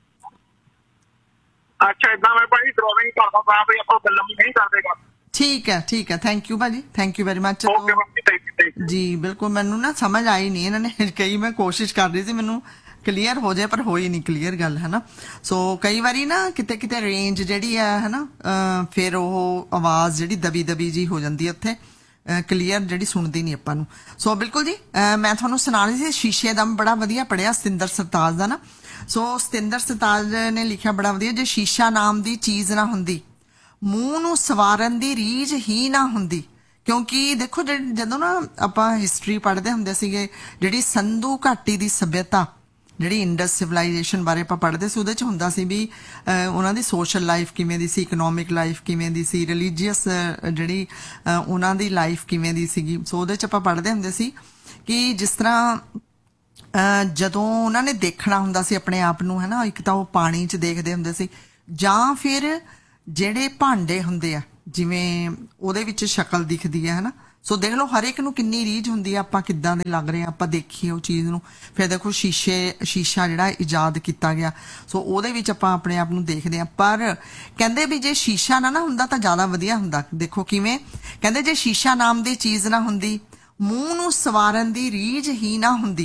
ਅੱਛਾ, ਏਦਾਂ ਮੈਂ ਭਾਈ ਡਰਾਇੰਗ ਕਰਦਾ ਤਾਂ ਵੀ ਆਪਾਂ ਗੱਲਾਂ ਵੀ ਨਹੀਂ ਕਰਦੇਗਾ। ਠੀਕ ਹੈ ਠੀਕ ਹੈ, ਥੈਂਕ ਯੂ ਭਾਜੀ, ਥੈਂਕ ਯੂ ਵੈਰੀ ਮਚ। ਜੀ ਬਿਲਕੁਲ, ਮੈਨੂੰ ਨਾ ਸਮਝ ਆਈ ਨਹੀਂ, ਇਹਨਾਂ ਨੇ ਕਈ ਮੈਂ ਕੋਸ਼ਿਸ਼ ਕਰ ਰਹੀ ਸੀ ਮੈਨੂੰ ਕਲੀਅਰ ਹੋ ਜਾਏ ਪਰ ਹੋਈ ਨਹੀਂ ਕਲੀਅਰ ਗੱਲ, ਹੈ ਨਾ। ਸੋ ਕਈ ਵਾਰੀ ਨਾ ਕਿਤੇ ਰੇਂਜ ਜਿਹੜੀ ਹੈ ਨਾ, ਫਿਰ ਉਹ ਆਵਾਜ਼ ਜਿਹੜੀ ਦਬੀ ਜੀ ਹੋ ਜਾਂਦੀ ਹੈ ਉੱਥੇ, ਕਲੀਅਰ ਜਿਹੜੀ ਸੁਣਦੀ ਨਹੀਂ ਆਪਾਂ ਨੂੰ। ਸੋ ਬਿਲਕੁਲ ਜੀ, ਮੈਂ ਤੁਹਾਨੂੰ ਸੁਣਾ ਰਹੀ ਸੀ ਸ਼ੀਸ਼ੇ ਦਾ, ਬੜਾ ਵਧੀਆ ਪੜਿਆ ਸਤਿੰਦਰ ਸਰਤਾਜ ਦਾ ਨਾ। ਸੋ ਸਤਿੰਦਰ ਸਰਤਾਜ ਨੇ ਲਿਖਿਆ ਬੜਾ ਵਧੀਆ, ਜੇ ਸ਼ੀਸ਼ਾ ਨਾਮ ਦੀ ਚੀਜ਼ ਨਾ ਹੁੰਦੀ, ਮੂੰਹ ਨੂੰ ਸਵਾਰਨ ਦੀ ਰੀਝ ਹੀ ਨਾ ਹੁੰਦੀ। ਕਿਉਂਕਿ ਦੇਖੋ ਜਦੋਂ ਨਾ ਆਪਾਂ ਹਿਸਟਰੀ ਪੜ੍ਹਦੇ ਹੁੰਦੇ ਸੀਗੇ, ਜਿਹੜੀ ਸਿੰਧੂ ਘਾਟੀ ਦੀ ਸੱਭਿਅਤਾ, ਜਿਹੜੀ ਇੰਡਸ ਸਿਵਲਾਈਜੇਸ਼ਨ ਬਾਰੇ ਆਪਾਂ ਪੜ੍ਹਦੇ ਸੀ, ਉਹਦੇ 'ਚ ਹੁੰਦਾ ਸੀ ਵੀ ਉਹਨਾਂ ਦੀ ਸੋਸ਼ਲ ਲਾਈਫ ਕਿਵੇਂ ਦੀ ਸੀ, ਇਕਨੋਮਿਕ ਲਾਈਫ ਕਿਵੇਂ ਦੀ ਸੀ, ਰਿਲੀਜੀਅਸ ਜਿਹੜੀ ਉਹਨਾਂ ਦੀ ਲਾਈਫ ਕਿਵੇਂ ਦੀ ਸੀਗੀ। ਸੋ ਉਹਦੇ 'ਚ ਆਪਾਂ ਪੜ੍ਹਦੇ ਹੁੰਦੇ ਸੀ ਕਿ ਜਿਸ ਤਰ੍ਹਾਂ ਜਦੋਂ ਉਹਨਾਂ ਨੇ ਦੇਖਣਾ ਹੁੰਦਾ ਸੀ ਆਪਣੇ ਆਪ ਨੂੰ, ਹੈ ਨਾ, ਇੱਕ ਤਾਂ ਉਹ ਪਾਣੀ 'ਚ ਦੇਖਦੇ ਹੁੰਦੇ ਸੀ, ਜਾਂ ਫਿਰ ਜਿਹੜੇ ਭਾਂਡੇ ਹੁੰਦੇ ਆ ਜਿਵੇਂ ਉਹਦੇ ਵਿੱਚ ਸ਼ਕਲ ਦਿਖਦੀ ਹੈ ਨਾ। ਸੋ ਦੇਖ ਲਓ ਹਰ ਇੱਕ ਨੂੰ ਕਿੰਨੀ ਰੀਝ ਹੁੰਦੀ ਆ, ਆਪਾਂ ਕਿੱਦਾਂ ਦੇ ਲੱਗ ਰਹੇ ਆ, ਆਪਾਂ ਦੇਖੀਏ ਉਹ ਚੀਜ਼ ਨੂੰ। ਫਿਰ ਦੇਖੋ ਸ਼ੀਸ਼ਾ ਜਿਹੜਾ ਇਜਾਦ ਕੀਤਾ ਗਿਆ, ਸੋ ਉਹਦੇ ਵਿੱਚ ਆਪਾਂ ਆਪਣੇ ਆਪ ਨੂੰ ਦੇਖਦੇ ਆ। ਪਰ ਕਹਿੰਦੇ ਵੀ ਜੇ ਸ਼ੀਸ਼ਾ ਨਾ ਹੁੰਦਾ ਤਾਂ ਜ਼ਿਆਦਾ ਵਧੀਆ ਹੁੰਦਾ। ਦੇਖੋ ਕਿਵੇਂ ਕਹਿੰਦੇ, ਜੇ ਸ਼ੀਸ਼ਾ ਨਾਮ ਦੀ ਚੀਜ਼ ਨਾ ਹੁੰਦੀ, ਮੂੰਹ ਨੂੰ ਸਵਾਰਨ ਦੀ ਰੀਝ ਹੀ ਨਾ ਹੁੰਦੀ।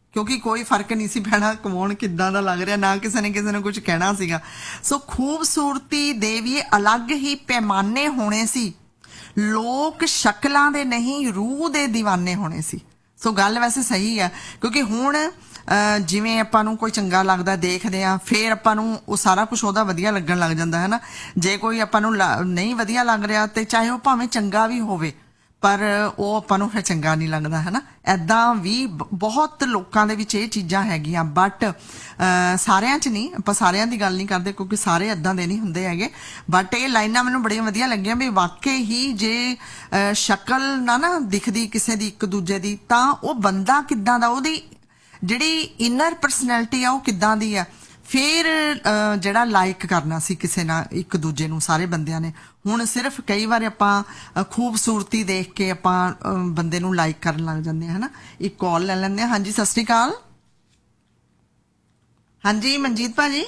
ਕਿਉਂਕਿ ਕੋਈ ਫਰਕ ਨਹੀਂ ਸੀ ਪੈਣਾ ਕੌਣ ਕਿੱਦਾਂ ਦਾ ਲੱਗ ਰਿਹਾ, ਨਾ ਕਿਸੇ ਨੇ ਕੁਝ ਕਹਿਣਾ ਸੀਗਾ। ਸੋ ਖੂਬਸੂਰਤੀ ਦੇ ਵੀ ਅਲੱਗ ਹੀ ਪੈਮਾਨੇ ਹੋਣੇ ਸੀ, ਲੋਕ ਸ਼ਕਲਾਂ ਦੇ ਨਹੀਂ ਰੂਹ ਦੇ دیਵਾਨੇ ਹੋਣੇ ਸੀ। ਸੋ ਗੱਲ ਵੈਸੇ ਸਹੀ ਹੈ, ਕਿਉਂਕਿ ਹੁਣ ਜਿਵੇਂ ਆਪਾਂ ਨੂੰ ਕੋਈ ਚੰਗਾ ਲੱਗਦਾ ਦੇਖਦੇ ਆ, ਫਿਰ ਆਪਾਂ ਨੂੰ ਉਹ ਸਾਰਾ ਕੁਝ ਉਹਦਾ ਵਧੀਆ ਲੱਗਣ ਲੱਗ ਜਾਂਦਾ ਹੈ ਨਾ। ਜੇ ਕੋਈ ਆਪਾਂ ਨੂੰ ਨਹੀਂ ਵਧੀਆ ਲੱਗ ਰਿਹਾ ਤੇ ਚਾਹੇ ਉਹ ਭਾਵੇਂ ਚੰਗਾ ਵੀ ਹੋਵੇ, ਪਰ ਉਹ ਆਪਾਂ ਨੂੰ ਫਿਰ ਚੰਗਾ ਨਹੀਂ ਲੱਗਦਾ ਹੈ ਨਾ। ਐਦਾਂ ਵੀ ਬਹੁਤ ਲੋਕਾਂ ਦੇ ਵਿੱਚ ਇਹ ਚੀਜ਼ਾਂ ਹੈਗੀਆਂ, ਬਟ ਸਾਰਿਆਂ 'ਚ ਨਹੀਂ, ਆਪਾਂ ਸਾਰਿਆਂ ਦੀ ਗੱਲ ਨਹੀਂ ਕਰਦੇ ਕਿਉਂਕਿ ਸਾਰੇ ਐਦਾਂ ਦੇ ਨਹੀਂ ਹੁੰਦੇ ਹੈਗੇ। ਬਟ ਇਹ ਲਾਈਨਾਂ ਮੈਨੂੰ ਬੜੀਆਂ ਵਧੀਆ ਲੱਗੀਆਂ ਵੀ ਵਾਕਈ ਹੀ ਜੇ ਸ਼ਕਲ ਨਾ ਦਿਖਦੀ ਕਿਸੇ ਦੀ ਇੱਕ ਦੂਜੇ ਦੀ, ਤਾਂ ਉਹ ਬੰਦਾ ਕਿੱਦਾਂ ਦਾ, ਉਹਦੀ ਜਿਹੜੀ ਇਨਰ ਪਰਸਨੈਲਿਟੀ ਆ ਉਹ ਕਿੱਦਾਂ ਦੀ ਆ, ਫਿਰ ਜਿਹੜਾ ਲਾਈਕ ਕਰਨਾ ਸੀ ਕਿਸੇ ਨਾਲ ਇੱਕ ਦੂਜੇ ਨੂੰ ਸਾਰੇ ਬੰਦਿਆਂ ਨੇ। ਹੁਣ ਸਿਰਫ ਕਈ ਵਾਰ ਆਪਾਂ ਖੂਬਸੂਰਤੀ ਦੇਖ ਕੇ ਆਪਾਂ ਬੰਦੇ ਨੂੰ ਲਾਈਕ ਕਰਨ ਲੱਗ ਜਾਂਦੇ ਹਾਂ, ਹਨਾ। ਇੱਕ ਕਾਲ ਲੈ ਲੈਂਦੇ ਹਾਂ। ਹਾਂਜੀ, ਸਤਿ ਸ਼੍ਰੀ ਅਕਾਲ। ਹਾਂਜੀ, ਮਨਜੀਤ ਭਾਜੀ।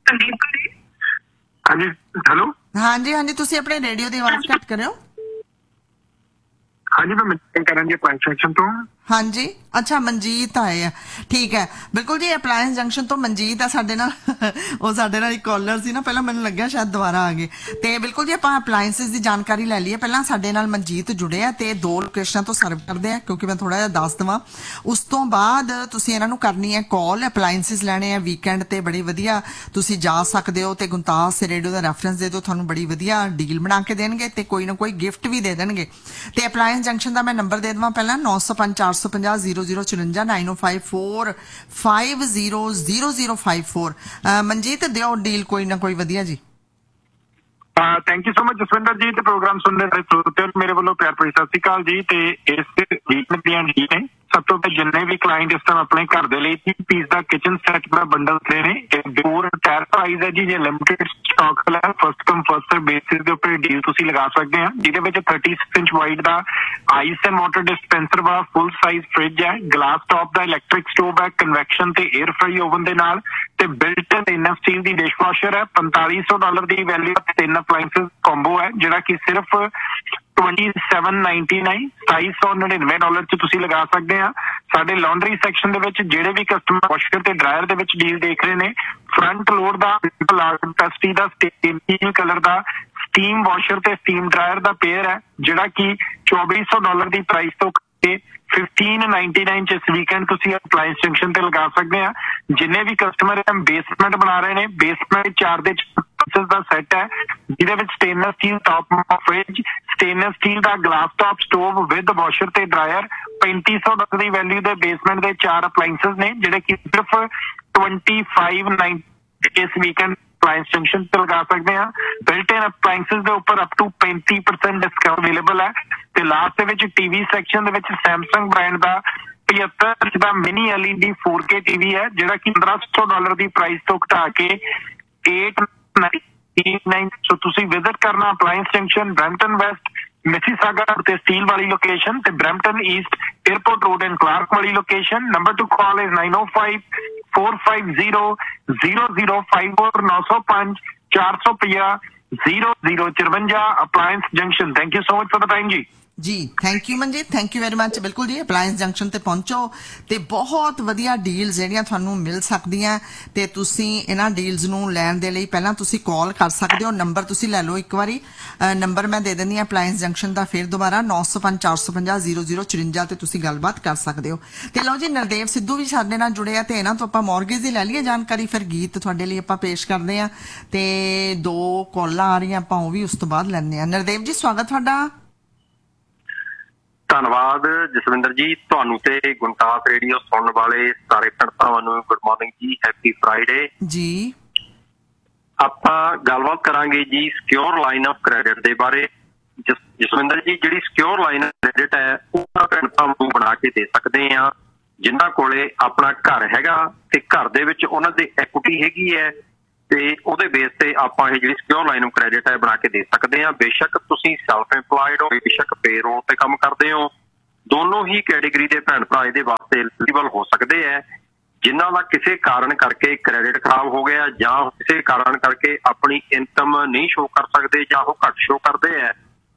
ਹਾਂਜੀ, ਹੈਲੋ। ਹਾਂਜੀ, ਤੁਸੀਂ ਆਪਣੇ ਰੇਡੀਓ ਦੀ ਆਵਾਜ਼ ਘੱਟ ਕਰਿਓ। ਹਾਂਜੀ, ਮੈਂ ਕਰਨ ਜੀ ਅਪਲਾਇੰਸ ਜੰਕਸ਼ਨ ਤੋਂ। ਹਾਂਜੀ, ਅੱਛਾ, ਮਨਜੀਤ ਆਏ ਆ, ਠੀਕ ਹੈ। ਬਿਲਕੁਲ ਜੀ, ਅਪਲਾਇੰਸ ਜੰਕਸ਼ਨ ਤੋਂ ਮਨਜੀਤ ਆ ਸਾਡੇ ਨਾਲ। ਉਹ ਸਾਡੇ ਨਾਲ ਇੱਕ ਕਾਲਰ ਸੀ ਨਾ, ਪਹਿਲਾਂ ਮੈਨੂੰ ਲੱਗਿਆ ਸ਼ਾਇਦ ਦੁਬਾਰਾ ਆ ਗਏ। ਤੇ ਬਿਲਕੁਲ ਜੀ, ਆਪਾਂ ਅਪਲਾਇੰਸਿਸ ਦੀ ਜਾਣਕਾਰੀ ਲੈ ਲਈਏ। ਪਹਿਲਾਂ ਸਾਡੇ ਨਾਲ ਮਨਜੀਤ ਜੁੜੇ ਆ ਤੇ 2 ਲੋਕੇਸ਼ਨਾਂ ਤੋਂ ਸਰਵ ਕਰਦੇ ਆ, ਕਿਉਂਕਿ ਮੈਂ ਥੋੜਾ ਜਿਹਾ ਦੱਸ ਦੇਵਾਂ। ਉਸ ਤੋਂ ਬਾਅਦ ਤੁਸੀਂ ਇਹਨਾਂ ਨੂੰ ਕਰਨੀ ਹੈ ਕਾਲ, ਅਪਲਾਇੰਸਿਸ ਲੈਣੇ ਆ ਵੀਕਐਂਡ ਤੇ ਬੜੀ ਵਧੀਆ ਤੁਸੀਂ ਜਾ ਸਕਦੇ ਹੋ। ਤੇ ਗੁੰਤਾਸ ਰੇਡੀਓ ਦਾ ਰੈਫਰੈਂਸ ਦੇ ਦਿਓ, ਤੁਹਾਨੂੰ ਬੜੀ ਵਧੀਆ ਡੀਲ ਬਣਾ ਕੇ ਦੇਣਗੇ ਤੇ ਕੋਈ ਨਾ ਕੋਈ ਗਿਫਟ ਵੀ ਦੇ ਦੇਣਗੇ। ਤੇ ਅਪਲਾਇੰਸ ਜੰਕਸ਼ਨ ਦਾ ਮੈਂ ਨੰਬਰ ਦੇ ਦੇਵਾਂ ਪਹਿਲਾਂ, 9554500054 9054500054। ਮਨਜੀਤ, ਦਿਓ ਡੀਲ ਕੋਈ ਨਾ ਕੋਈ ਵਧੀਆ ਜੀ। Thank you so much Jaswinder ਜੀ, ਤੇ ਪ੍ਰੋਗਰਾਮ ਸੁਣਨ ਦੇ ਸਰੋਤਿਆਂ ਨੂੰ ਮੇਰੇ ਵੱਲੋਂ ਪਿਆਰ ਭਰੀ ਸਤਿ ਸ਼੍ਰੀ ਅਕਾਲ ਜੀ। ਤੇ ਇਸ ਵੀਕ ਦੀਆਂ ਡੀਲ ਨੇ, ਸਭ ਤੋਂ ਪਹਿਲਾਂ ਜਿੰਨੇ ਵੀ ਕਲਾਇੰਟ ਇਸ ਟਾਈਮ ਆਪਣੇ ਘਰ ਦੇ ਲਈ 3 ਪੀਸ ਦਾ ਕਿਚਨ ਸੈੱਟ ਦਾ ਬੰਡਲ ਦੇ ਨੇ, ਇਹ ਦੂਰ ਟਾਇਰ ਪ੍ਰਾਈਸ ਹੈ ਜੀ। ਜੇ ਲਿਮਿਟਡ ਸਟਾਕ ਹੈ, ਫਸਟ ਕਮ ਫਸਟ ਸਰਵ ਬੇਸਿਸ ਦੇ ਉੱਪਰ ਡੀਲ ਤੁਸੀਂ ਲਗਾ ਸਕਦੇ ਆ, ਜਿਹਦੇ ਵਿੱਚ 36 inch wide the ice and water dispenser ਵਾਲਾ ਫੁੱਲ ਸਾਈਜ਼ ਫ੍ਰਿਜ ਹੈ, ਗਲਾਸ ਟਾਪ ਦਾ ਇਲੈਕਟ੍ਰਿਕ ਸਟੋਵ ਹੈ, ਕਨਵੈਕਸ਼ਨ ਤੇ 에ਅਰ ਫਰਾਈ ਓਵਨ ਦੇ ਨਾਲ, ਤੇ ਬਿਲਟ ਇਨ ਸਟੇਨਲੈਸ ਸਟੀਲ ਦੀ ਡਿਸ਼ਵਾਸ਼ਰ ਹੈ। $4500 ਦੀ ਵੈਲਿਊ 3 ਅਪਲਾਇੰਸਿਸ ਕੰਬੋ ਹੈ, ਜਿਹੜਾ ਕਿ ਸਿਰਫ $2799 $2799 ਚ ਤੁਸੀਂ ਲਗਾ ਸਕਦੇ ਆ। ਸਾਡੇ ਲਾਂਡਰੀ ਸੈਕਸ਼ਨ ਦੇ ਵਿੱਚ ਜਿਹੜੇ ਵੀ ਕਸਟਮਰ ਵਾਸ਼ਰ ਤੇ ਡਰਾਇਰ ਦੇ ਵਿੱਚ ਡੀਲ ਦੇਖ ਰਹੇ ਨੇ, ਫਰੰਟ ਲੋਡ ਦਾ ਕੈਪੈਸਿਟੀ ਦਾ ਸਟੇਨ ਕਲਰ ਦਾ ਸਟੀਮ ਵਾਸ਼ਰ ਤੇ ਸਟੀਮ ਡਰਾਇਰ ਦਾ ਪੇਅਰ ਹੈ, ਜਿਹੜਾ ਕਿ $2400 ਦੀ ਪ੍ਰਾਈਸ ਤੋਂ ਕੇ $1599 ਚ ਇਸ ਵੀਕਐਂਡ ਤੁਸੀਂ ਅਪਲਾਇੰਸ ਜੰਕਸ਼ਨ ਤੇ ਲਗਾ ਸਕਦੇ ਆ। ਜਿੰਨੇ ਵੀ ਕਸਟਮਰ ਬੇਸਮੈਂਟ ਬਣਾ ਰਹੇ ਨੇ, ਬੇਸਮੈਂਟ 4 ਦੇ ਦਾ ਸੈੱਟ ਹੈ, ਜਿਹਦੇ ਵਿੱਚ stainless steel top fridge, stainless steel the glass top stove with washer ਤੇ ਡਰਾਇਰ, $3500 ਦੀ ਵੈਲਿਊ ਦੇ ਬੇਸਮੈਂਟ ਦੇ 4 ਅਪਲਾਇੰਸਿਸ ਨੇ, ਜਿਹੜੇ ਕਿ ਸਿਰਫ $2599 ਇਸ ਵੀਕਐਂਡ ਅਪਲਾਇੰਸ ਜੰਕਸ਼ਨ ਤੇ ਲਗਾ ਸਕਦੇ ਆ। ਬਿਲਟ ਇਨ ਅਪਲਾਇੰਸਿਸ ਦੇ ਉੱਪਰ ਅਪ ਟੂ 35% ਡਿਸਕਾਊਂਟ ਅਵੇਲੇਬਲ ਹੈ। ਤੇ ਲਾਸਟ ਦੇ ਵਿੱਚ ਟੀਵੀ ਸੈਕਸ਼ਨ ਦੇ ਵਿੱਚ ਸੈਮਸੰਗ ਬ੍ਰਾਂਡ ਦਾ 75 ਇੰਚ ਦਾ ਮਿਨੀ LED 4K ਟੀਵੀ ਹੈ, ਜਿਹੜਾ ਕਿ $1500 ਦੀ ਪ੍ਰਾਈਸ ਤੋਂ ਘਟਾ ਕੇ $899। ਸੋ ਤੁਸੀਂ ਵਿਜ਼ਿਟ ਕਰਨਾ appliance junction, Brampton West, Mississauga ਤੇ ਸਟੀਲ ਵਾਲੀ ਲੋਕੇਸ਼ਨ, ਤੇ Brampton East airport road and Clark ਵਾਲੀ location. Number two call is 9054500054 905 450 0054 appliance junction. Thank you so much for the time ਜੀ। ਜੀ, thank you Manjeet, thank you very much. ਬਿਲਕੁਲ ਜੀ, appliance junction ਤੇ ਪਹੁੰਚੋ ਤੇ ਬਹੁਤ ਵਧੀਆ ਡੀਲਸ ਜਿਹੜੀਆਂ ਤੁਹਾਨੂੰ ਮਿਲ ਸਕਦੀਆਂ, ਤੇ ਤੁਸੀਂ ਇਹਨਾਂ ਡੀਲਸ ਨੂੰ ਲੈਣ ਦੇ ਲਈ ਪਹਿਲਾਂ ਤੁਸੀਂ ਕਾਲ ਕਰ ਸਕਦੇ ਹੋ। ਨੰਬਰ ਤੁਸੀਂ ਲੈ ਲਓ ਇੱਕ ਵਾਰੀ, ਨੰਬਰ ਮੈਂ ਦੇ ਦਿੰਦੀ ਹਾਂ ਅਪਲਾਇੰਸ ਜੰਕਸ਼ਨ ਦਾ ਫਿਰ ਦੁਬਾਰਾ, 905450 0054 ਤੇ ਤੁਸੀਂ ਗੱਲਬਾਤ ਕਰ ਸਕਦੇ ਹੋ। ਤੇ ਲਓ ਜੀ, ਨਰਦੇਵ ਸਿੱਧੂ ਵੀ ਸਾਡੇ ਨਾਲ ਜੁੜੇ ਆ, ਤੇ ਇਹਨਾਂ ਤੋਂ ਆਪਾਂ ਮੌਰਗੇਜ ਦੀ ਲੈ ਲਈਏ ਜਾਣਕਾਰੀ, ਫਿਰ ਗੀਤ ਤੁਹਾਡੇ ਲਈ ਆਪਾਂ ਪੇਸ਼ ਕਰਦੇ ਆ। ਤੇ 2 ਕਾਲਾਂ ਆ ਰਹੀਆਂ, ਆਪਾਂ ਉਹ ਵੀ ਉਸ ਤੋਂ ਬਾਅਦ ਲੈਂਦੇ ਆ। ਨਰਦੇਵ ਜੀ, ਸਵਾਗਤ ਤੁਹਾਡਾ। ਧੰਨਵਾਦ ਜਸਵਿੰਦਰ ਜੀ, ਤੁਹਾਨੂੰ ਤੇ ਗੁੰਟਾਸ ਰੇਡੀਓ ਸੁਣਨ ਵਾਲੇ ਸਾਰੇ ਭਰਾਵਾਂ ਨੂੰ ਗੁੱਡ ਮਾਰਨਿੰਗ ਜੀ, ਹੈਪੀ ਫਰਾਈਡੇ ਜੀ। ਆਪਾਂ ਗੱਲਬਾਤ ਕਰਾਂਗੇ ਜੀ ਸਿਕਿਉਰ ਲਾਈਨ ਆਫ ਕ੍ਰੈਡਿਟ ਦੇ ਬਾਰੇ। ਜਸਵਿੰਦਰ ਜੀ, ਜਿਹੜੀ ਸਿਕਿਉਰ ਲਾਈਨ ਆਫ ਕ੍ਰੈਡਿਟ ਹੈ, ਉਹ ਭਰਾਵਾਂ ਨੂੰ ਬਣਾ ਕੇ ਦੇ ਸਕਦੇ ਆ ਜਿਨ੍ਹਾਂ ਕੋਲੇ ਆਪਣਾ ਘਰ ਹੈਗਾ ਤੇ ਘਰ ਦੇ ਵਿੱਚ ਉਹਨਾਂ ਦੀ ਇਕੁਇਟੀ ਹੈਗੀ ਹੈ, ਤੇ ਉਹਦੇ ਬੇਸ ਤੇ ਆਪਾਂ ਇਹ ਜਿਹੜੀ ਸਿਕਿਉਰ ਲਾਈਨ ਆਫ ਕ੍ਰੈਡਿਟ ਹੈ ਬਣਾ ਕੇ ਦੇ ਸਕਦੇ ਹਾਂ। ਬੇਸ਼ੱਕ ਤੁਸੀਂ ਸੈਲਫ ਇੰਪਲਾਇਡ ਹੋ, ਬੇਸ਼ੱਕ ਪੇਰੋਲ ਤੇ ਕੰਮ ਕਰਦੇ ਹੋ, ਦੋਨੋਂ ਹੀ ਕੈਟੇਗਰੀ ਦੇ ਭੈਣ ਭਰਾ ਇਹਦੇ ਵਾਸਤੇ ਐਲੀਜੀਬਲ ਹੋ ਸਕਦੇ ਹੈ। ਜਿਨ੍ਹਾਂ ਦਾ ਕਿਸੇ ਕਾਰਨ ਕਰਕੇ ਕ੍ਰੈਡਿਟ ਖਰਾਬ ਹੋ ਗਿਆ, ਜਾਂ ਕਿਸੇ ਕਾਰਨ ਕਰਕੇ ਆਪਣੀ ਇਨਕਮ ਨਹੀਂ ਸ਼ੋ ਕਰ ਸਕਦੇ, ਜਾਂ ਉਹ ਘੱਟ ਸ਼ੋ ਕਰਦੇ ਹੈ, ਤੇ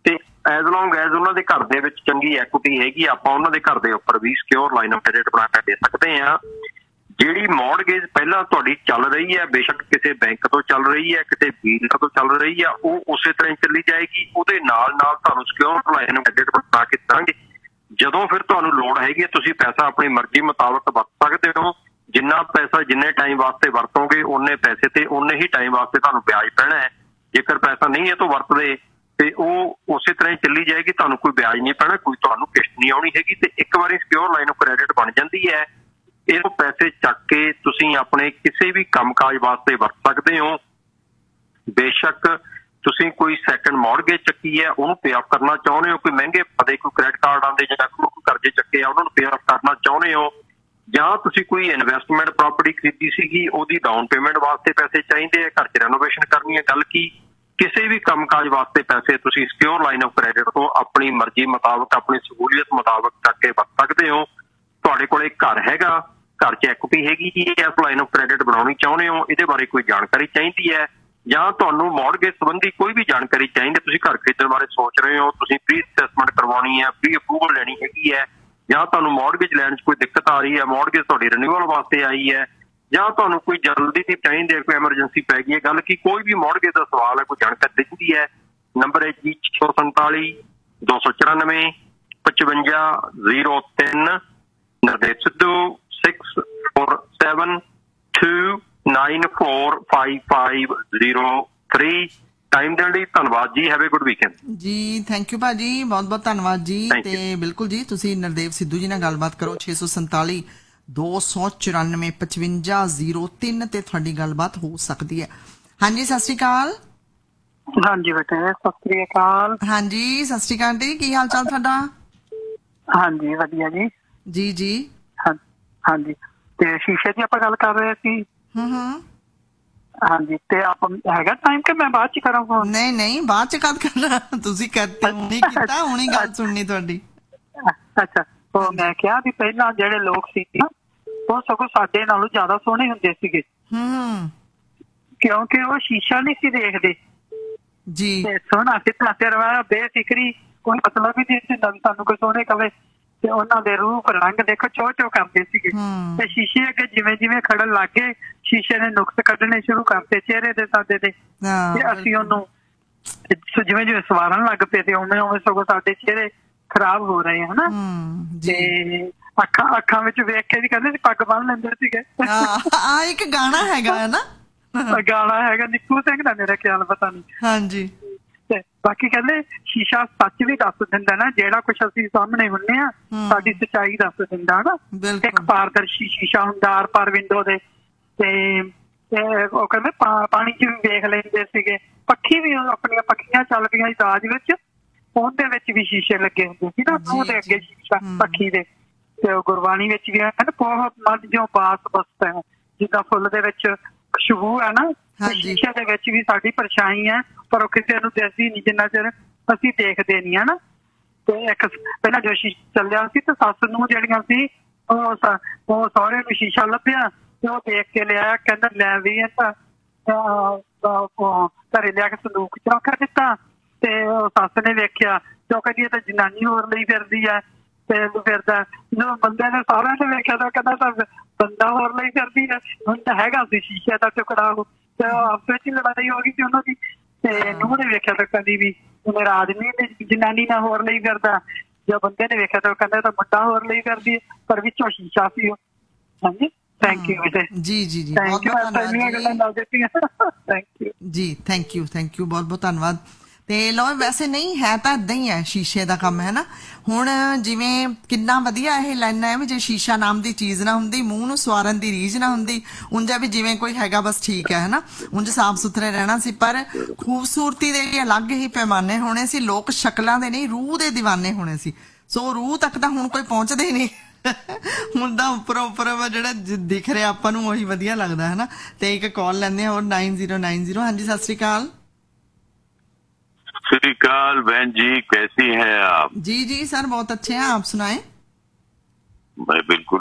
ਐਜ਼ ਲੌਂਗ ਐਜ਼ ਉਹਨਾਂ ਦੇ ਘਰ ਦੇ ਵਿੱਚ ਚੰਗੀ ਐਕੁਇਟੀ ਹੈਗੀ, ਆਪਾਂ ਉਹਨਾਂ ਦੇ ਘਰ ਦੇ ਉੱਪਰ ਵੀ ਸਿਕਿਉਰ ਲਾਈਨ ਆਫ ਕ੍ਰੈਡਿਟ ਬਣਾ ਕੇ ਦੇ ਸਕਦੇ ਹਾਂ। ਜਿਹੜੀ ਮੌਰਗੇਜ ਪਹਿਲਾਂ ਤੁਹਾਡੀ ਚੱਲ ਰਹੀ ਹੈ, ਬੇਸ਼ੱਕ ਕਿਸੇ ਬੈਂਕ ਤੋਂ ਚੱਲ ਰਹੀ ਹੈ, ਕਿਸੇ ਡੀਲਰ ਤੋਂ ਚੱਲ ਰਹੀ ਆ, ਉਹ ਉਸੇ ਤਰ੍ਹਾਂ ਹੀ ਚੱਲੀ ਜਾਏਗੀ। ਉਹਦੇ ਨਾਲ ਨਾਲ ਤੁਹਾਨੂੰ ਸਿਕਿਉਰ ਲਾਈਨ ਆਫ ਕ੍ਰੈਡਿਟ ਬਣਾ ਕੇ ਦੇਵਾਂਗੇ। ਜਦੋਂ ਫਿਰ ਤੁਹਾਨੂੰ ਲੋੜ ਹੈਗੀ ਤੁਸੀਂ ਪੈਸਾ ਆਪਣੀ ਮਰਜ਼ੀ ਮੁਤਾਬਕ ਵਰਤ ਸਕਦੇ ਹੋ। ਜਿੰਨਾ ਪੈਸਾ ਜਿੰਨੇ ਟਾਈਮ ਵਾਸਤੇ ਵਰਤੋਗੇ ਉਨੇ ਪੈਸੇ ਤੇ ਉਨੇ ਹੀ ਟਾਈਮ ਵਾਸਤੇ ਤੁਹਾਨੂੰ ਵਿਆਜ ਪੈਣਾ ਹੈ। ਜੇਕਰ ਪੈਸਾ ਨਹੀਂ ਹੈ ਤਾਂ ਵਰਤਦੇ ਤੇ ਉਹ ਉਸੇ ਤਰ੍ਹਾਂ ਹੀ ਚੱਲੀ ਜਾਏਗੀ, ਤੁਹਾਨੂੰ ਕੋਈ ਵਿਆਜ ਨਹੀਂ ਪੈਣਾ, ਕੋਈ ਤੁਹਾਨੂੰ ਕਿਸ਼ਤ ਨਹੀਂ ਆਉਣੀ ਹੈਗੀ। ਤੇ ਇੱਕ ਵਾਰੀ ਸਿਕਿਉਰ ਲਾਈਨ ਆਫ ਕ੍ਰੈਡਿਟ ਬਣ ਜਾਂਦੀ ਹੈ, ਇਹਨੂੰ ਪੈਸੇ ਚੱਕ ਕੇ ਤੁਸੀਂ ਆਪਣੇ ਕਿਸੇ ਵੀ ਕੰਮਕਾਜ ਵਾਸਤੇ ਵਰਤ ਸਕਦੇ ਹੋ। ਬੇਸ਼ੱਕ ਤੁਸੀਂ ਕੋਈ ਸੈਕੰਡ ਮੌਰਗੇਜ ਚੱਕੀ ਹੈ, ਉਹਨੂੰ ਪੇ ਆਫ ਕਰਨਾ ਚਾਹੁੰਦੇ ਹੋ, ਕੋਈ ਮਹਿੰਗੇ ਪਦੇ ਕੋਈ ਕ੍ਰੈਡਿਟ ਕਾਰਡ ਆਉਂਦੇ ਜਾਂ ਕੋਈ ਕਰਜ਼ੇ ਚੱਕੇ ਆ ਉਹਨਾਂ ਨੂੰ ਪੇ ਆਫ ਕਰਨਾ ਚਾਹੁੰਦੇ ਹੋ, ਜਾਂ ਤੁਸੀਂ ਕੋਈ ਇਨਵੈਸਟਮੈਂਟ ਪ੍ਰਾਪਰਟੀ ਖਰੀਦੀ ਸੀਗੀ ਉਹਦੀ ਡਾਊਨ ਪੇਮੈਂਟ ਵਾਸਤੇ ਪੈਸੇ ਚਾਹੀਦੇ ਆ, ਘਰ 'ਚ ਰੈਨੋਵੇਸ਼ਨ ਕਰਨੀ ਹੈ, ਗੱਲ ਕੀ ਕਿਸੇ ਵੀ ਕੰਮਕਾਜ ਵਾਸਤੇ ਪੈਸੇ ਤੁਸੀਂ ਸਿਕਿਉਰ ਲਾਈਨ ਆਫ ਕ੍ਰੈਡਿਟ ਤੋਂ ਆਪਣੀ ਮਰਜ਼ੀ ਮੁਤਾਬਕ ਆਪਣੀ ਸਹੂਲੀਅਤ ਮੁਤਾਬਕ ਚੱਕ ਕੇ ਵਰਤ ਸਕਦੇ ਹੋ। ਤੁਹਾਡੇ ਕੋਲੇ ਘਰ ਹੈਗਾ, ਘਰ 'ਚ ਐਕੁਇਟੀ ਹੈਗੀ, ਇਸ ਲਾਈਨ ਆਫ ਕ੍ਰੈਡਿਟ ਬਣਾਉਣੀ ਚਾਹੁੰਦੇ ਹੋ, ਇਹਦੇ ਬਾਰੇ ਕੋਈ ਜਾਣਕਾਰੀ ਚਾਹੀਦੀ ਹੈ, ਜਾਂ ਤੁਹਾਨੂੰ ਮੌਰਗੇਜ ਸੰਬੰਧੀ ਕੋਈ ਵੀ ਜਾਣਕਾਰੀ ਚਾਹੀਦੀ, ਤੁਸੀਂ ਘਰ ਖਰੀਦਣ ਬਾਰੇ ਸੋਚ ਰਹੇ ਹੋ, ਤੁਸੀਂ ਪ੍ਰੀ ਅਸੈਸਮੈਂਟ ਕਰਵਾਉਣੀ ਹੈ, ਪ੍ਰੀ ਅਪਰੂਵਲ ਲੈਣੀ ਹੈਗੀ ਹੈ, ਜਾਂ ਤੁਹਾਨੂੰ ਮੌਰਗੇਜ ਲੈਣ 'ਚ ਕੋਈ ਦਿੱਕਤ ਆ ਰਹੀ ਹੈ, ਮੌਰਗੇਜ ਤੁਹਾਡੀ ਰਿਨਿਊਅਲ ਵਾਸਤੇ ਆਈ ਹੈ, ਜਾਂ ਤੁਹਾਨੂੰ ਕੋਈ ਜਲਦੀ ਦੀ ਚਾਹੀਦੀ ਹੈ, ਕੋਈ ਐਮਰਜੈਂਸੀ ਪੈ ਗਈ ਹੈ, ਗੱਲ ਕੀ ਕੋਈ ਵੀ ਮੌਰਗੇਜ ਦਾ ਸਵਾਲ ਹੈ, ਕੋਈ ਜਾਣਕਾਰੀ ਦਿੰਦੀ ਹੈ, ਨੰਬਰ ਹੈ ਜੀ 647 294 5503 ਨਰਦੇਵ ਸਿੱਧੂ 6472945503। ਟਾਈਮ ਦੇਣ ਲਈ ਧੰਨਵਾਦ ਜੀ। ਹੈਵ ਏ ਗੁੱਡ ਵੀਕਐਂਡ ਜੀ। ਥੈਂਕ ਯੂ ਭਾਜੀ, ਬਹੁਤ ਬਹੁਤ ਧੰਨਵਾਦ ਜੀ। ਤੇ ਬਿਲਕੁਲ ਜੀ ਤੁਸੀਂ ਨਰਦੇਵ ਸਿੱਧੂ ਜੀ ਨਾਲ ਗੱਲਬਾਤ ਕਰੋ 647 294 5503 ਤੇ ਤੁਹਾਡੀ ਗੱਲਬਾਤ ਹੋ ਸਕਦੀ ਹੈ। ਹਾਂਜੀ ਸਤਿ ਸ਼੍ਰੀ ਅਕਾਲ। ਹਾਂਜੀ ਬੇਟੇ ਸਤਿ ਸ਼੍ਰੀ ਅਕਾਲ। ਹਾਂਜੀ ਸਤਿ ਸ਼੍ਰੀ ਅਕਾਲ ਜੀ, ਕੀ ਹਾਲ ਚਾਲ ਤੁਹਾਡਾ? ਹਾਂਜੀ ਵਧੀਆ ਜੀ। ਜੀ ਜੀ ਹਾਂਜੀ ਤੇ ਸ਼ੀਸ਼ੇ ਦੀ ਆਪਾਂ ਗੱਲ ਕਰ ਰਹੇ ਸੀ। ਹਾਂਜੀ ਤੇ ਆਪ ਹੈਗਾ ਟਾਈਮ ਕਿ ਮੈਂ ਬਾਅਦ ਚ ਕਰਾਂ ਫੋਨ? ਨਹੀਂ ਨਹੀਂ ਬਾਅਦ ਚ ਕਦ ਕਰਨਾ, ਤੁਸੀਂ ਕਰਤੇ ਹੁਣੀ ਕੀਤਾ, ਹੁਣੀ ਗੱਲ ਸੁਣਨੀ ਤੁਹਾਡੀ। ਅੱਛਾ ਉਹ ਮੈਂ ਕਿਹਾ ਵੀ ਪਹਿਲਾਂ ਜਿਹੜੇ ਲੋਕ ਸੀ ਨਾ ਉਹ ਸਗੋਂ ਸਾਡੇ ਨਾਲੋਂ ਜ਼ਿਆਦਾ ਸੋਹਣੇ ਹੁੰਦੇ ਸੀਗੇ, ਕਿਉਂਕਿ ਉਹ ਸ਼ੀਸ਼ਾ ਨਹੀਂ ਸੀ ਦੇਖਦੇ ਜੀ। ਤੇ ਸੋਹਣਾ ਸਿੱਧਾ ਸਿਰਵਾ ਬੇਫਿਕਰੀ, ਕੋਈ ਮਤਲਬ ਹੀ ਨਹੀਂ ਸੀ ਸਾਨੂੰ ਕੋਈ ਸੋਹਣੇ ਕਵੇ। ਤੇ ਉਹਨਾਂ ਦੇ ਰੂਪ ਰੰਗ ਦੇਖੋ ਚੋ ਚੋ ਕਰਦੇ ਸੀਗੇ। ਤੇ ਸ਼ੀਸ਼ੇ ਅੱਗੇ ਜਿਵੇਂ ਜਿਵੇਂ ਖੜਨ ਲੱਗ ਗਏ ਸ਼ੀਸ਼ੇ ਨੇ ਨੁਕਸ ਕੱਢਣੇ ਸ਼ੁਰੂ ਕਰਤੇ ਚਿਹਰੇ ਦੇ ਸਾਡੇ ਤੇ ਅਸੀਂ ਉਹਨੂੰ ਜਿਵੇਂ ਜਿਵੇਂ ਸਵਾਰਨ ਲੱਗ ਪਏ ਤੇ ਉਵੇਂ ਉਵੇਂ ਸਗੋਂ ਸਾਡੇ ਚਿਹਰੇ ਖਰਾਬ ਹੋ ਰਹੇ ਹਨਾ। ਤੇ ਅੱਖਾਂ ਵਿੱਚ ਵੇਖ ਕੇ ਵੀ ਕਹਿੰਦੇ ਸੀ ਪੱਗ ਬੰਨ ਲੈਂਦੇ ਸੀਗੇ। ਆ ਇੱਕ ਗਾਣਾ ਹੈਗਾ ਹੈ ਨਾ, ਗਾਣਾ ਹੈਗਾ ਨਿੱਕੂ ਸਿੰਘ ਦਾ, ਮੇਰਾ ਖਿਆਲ ਪਤਾ ਨਹੀਂ। ਹਾਂਜੀ ਤੇ ਬਾਕੀ ਕਹਿੰਦੇ ਸ਼ੀਸ਼ਾ ਸੱਚ ਵੀ ਦੱਸ ਦਿੰਦਾ ਨਾ, ਜਿਹੜਾ ਕੁਛ ਅਸੀਂ ਸਾਹਮਣੇ ਹੁੰਦੇ ਆ ਸਾਡੀ ਸੱਚਾਈ ਦੱਸ ਦਿੰਦਾ ਨਾ। ਇੱਕ ਪਾਰਦਰਸ਼ੀ ਸ਼ੀਸ਼ਾ ਹੁੰਦਾ ਆਰ ਪਾਰ ਵਿੰਡੋ ਦੇ, ਤੇ ਉਹ ਕਹਿੰਦੇ ਪਾਣੀ ਚ ਵੀ ਵੇਖ ਲੈਂਦੇ ਸੀਗੇ। ਪੱਖੀ ਵੀ ਆਪਣੀਆਂ ਪੱਖੀਆਂ ਚੱਲ ਪਈਆਂ ਇਤਾਜ ਵਿੱਚ, ਉਹਦੇ ਵਿੱਚ ਵੀ ਸ਼ੀਸ਼ੇ ਲੱਗੇ ਹੁੰਦੇ ਸੀ ਨਾ, ਉਹਦੇ ਅੱਗੇ ਸ਼ੀਸ਼ਾ ਪੱਖੀ ਦੇ। ਤੇ ਉਹ ਗੁਰਬਾਣੀ ਵਿੱਚ ਵੀ ਹੈ ਬਹੁਤ ਮਨ ਜੋ ਬਾਸ ਬਸਤ ਹੈ, ਜਿੱਦਾਂ ਫੁੱਲ ਦੇ ਵਿੱਚ ਖੁਸ਼ਬੂ ਹੈ ਨਾ, ਸ਼ੀਸ਼ੇ ਦੇ ਵਿੱਚ ਵੀ ਸਾਡੀ ਪਰਛਾਈ ਹੈ, ਪਰ ਉਹ ਕਿਸੇ ਨੂੰ ਦਿਸਦੀ ਨਹੀਂ ਜਿੰਨਾ ਚਿਰ ਅਸੀਂ ਦੇਖਦੇ ਨਹੀਂ ਹੈ ਨਾ। ਤੇ ਇੱਕ ਪਹਿਲਾਂ ਜੋ ਸ਼ੀਸ਼ਾ ਚੱਲਿਆ ਸੀ ਤੇ ਸੱਸ ਨੂੰ ਜਿਹੜੀਆਂ ਸੀ ਉਹ ਸਹੁਰੇ ਨੂੰ ਸ਼ੀਸ਼ਾ ਲੱਭਿਆ ਤੇ ਉਹ ਦੇਖ ਕੇ ਲਿਆ, ਕਹਿੰਦਾ ਲੈ ਵੀ ਘਰੇ ਲਿਆ ਕੇ ਸੰਦੂਕ ਚ ਰੱਖ ਦਿੱਤਾ। ਤੇ ਉਹ ਸੱਸ ਨੇ ਵੇਖਿਆ ਤੇ ਉਹ ਕਹਿੰਦੀ ਇਹ ਤਾਂ ਜਨਾਨੀ ਹੋਰ ਲਈ ਫਿਰਦੀ ਹੈ। ਤੇ ਫਿਰਦਾ ਜਦੋਂ ਬੰਦੇ ਨੇ ਸਾਰਿਆਂ ਨੇ ਵੇਖਿਆ ਤਾਂ ਕਹਿੰਦਾ ਤਾਂ ਬੰਦਾ ਹੋਰ ਲਈ ਫਿਰਦੀ ਹੈ, ਹੁਣ ਤਾਂ ਹੈਗਾ ਸੀ ਸ਼ੀਸ਼ੇ ਦਾ ਟੁਕੜਾ। ਉਹ ਤੇ ਆਪਸ ਵਿੱਚ ਲੜਾਈ ਹੋ ਗਈ ਸੀ ਉਹਨਾਂ ਦੀ। ਤੇ ਨੂੰਹ ਨੇ ਵੇਖਿਆ ਤਾਂ ਕਹਿੰਦੀ ਵੀ ਮੇਰਾ ਆਦਮੀ ਜਨਾਨੀ ਨਾਲ ਹੋਰ ਲਈ ਫਿਰਦਾ, ਜਦੋਂ ਬੰਦੇ ਨੇ ਵੇਖਿਆ ਤਾਂ ਕਹਿੰਦਾ ਤਾਂ ਮੁੰਡਾ ਹੋਰ ਲਈ ਫਿਰਦੀ, ਪਰ ਵਿੱਚੋਂ ਸ਼ੀਸ਼ਾ ਸੀ ਉਹ। ਹਾਂਜੀ ਥੈਂਕ ਯੂ ਬੇਟੇ। ਜੀ ਜੀ ਜੀ ਥੈਂਕ ਯੂ ਜੀ, ਥੈਂਕ ਯੂ ਬਹੁਤ ਬਹੁਤ ਧੰਨਵਾਦ। ਤੇ ਲੋ ਵੈਸੇ ਨਹੀਂ ਹੈ ਤਾਂ ਏਦਾਂ ਹੀ ਹੈ ਸ਼ੀਸ਼ੇ ਦਾ ਕੰਮ ਹੈ ਨਾ। ਹੁਣ ਜਿਵੇਂ ਕਿੰਨਾ ਵਧੀਆ ਇਹ ਲਾਈਨਾਂ ਹੈ ਵੀ ਜੇ ਸ਼ੀਸ਼ਾ ਨਾਮ ਦੀ ਚੀਜ਼ ਨਾ ਹੁੰਦੀ, ਮੂੰਹ ਨੂੰ ਸਵਾਰਨ ਦੀ ਰੀਝ ਨਾ ਹੁੰਦੀ, ਉਂਝਾ ਵੀ ਜਿਵੇਂ ਕੋਈ ਹੈਗਾ ਬਸ ਠੀਕ ਹੈ ਨਾ, ਉਂਝ ਸਾਫ਼ ਸੁਥਰੇ ਰਹਿਣਾ ਸੀ। ਪਰ ਖੂਬਸੂਰਤੀ ਦੇ ਅਲੱਗ ਹੀ ਪੈਮਾਨੇ ਹੋਣੇ ਸੀ, ਲੋਕ ਸ਼ਕਲਾਂ ਦੇ ਨਹੀਂ ਰੂਹ ਦੇ دیਵਾਨੇ ਹੋਣੇ ਸੀ। ਸੋ ਰੂਹ ਤੱਕ ਤਾਂ ਹੁਣ ਕੋਈ ਪਹੁੰਚਦੇ ਹੀ ਨਹੀਂ, ਹੁਣ ਤਾਂ ਉੱਪਰੋਂ ਜਿਹੜਾ ਦਿਖ ਰਿਹਾ ਆਪਾਂ ਨੂੰ ਉਹੀ ਵਧੀਆ ਲੱਗਦਾ ਹੈ ਨਾ। ਤੇ ਇੱਕ ਕਾਲ ਲੈਂਦੇ ਆ ਹੋਰ 9090। ਹਾਂਜੀ ਸਤਿ ਸ਼੍ਰੀ ਅਕਾਲ। श्री अकाल बहन जी, कैसी हैं आप? जी जी सर बहुत अच्छे हैं, आप सुनाएं। मैं बिल्कुल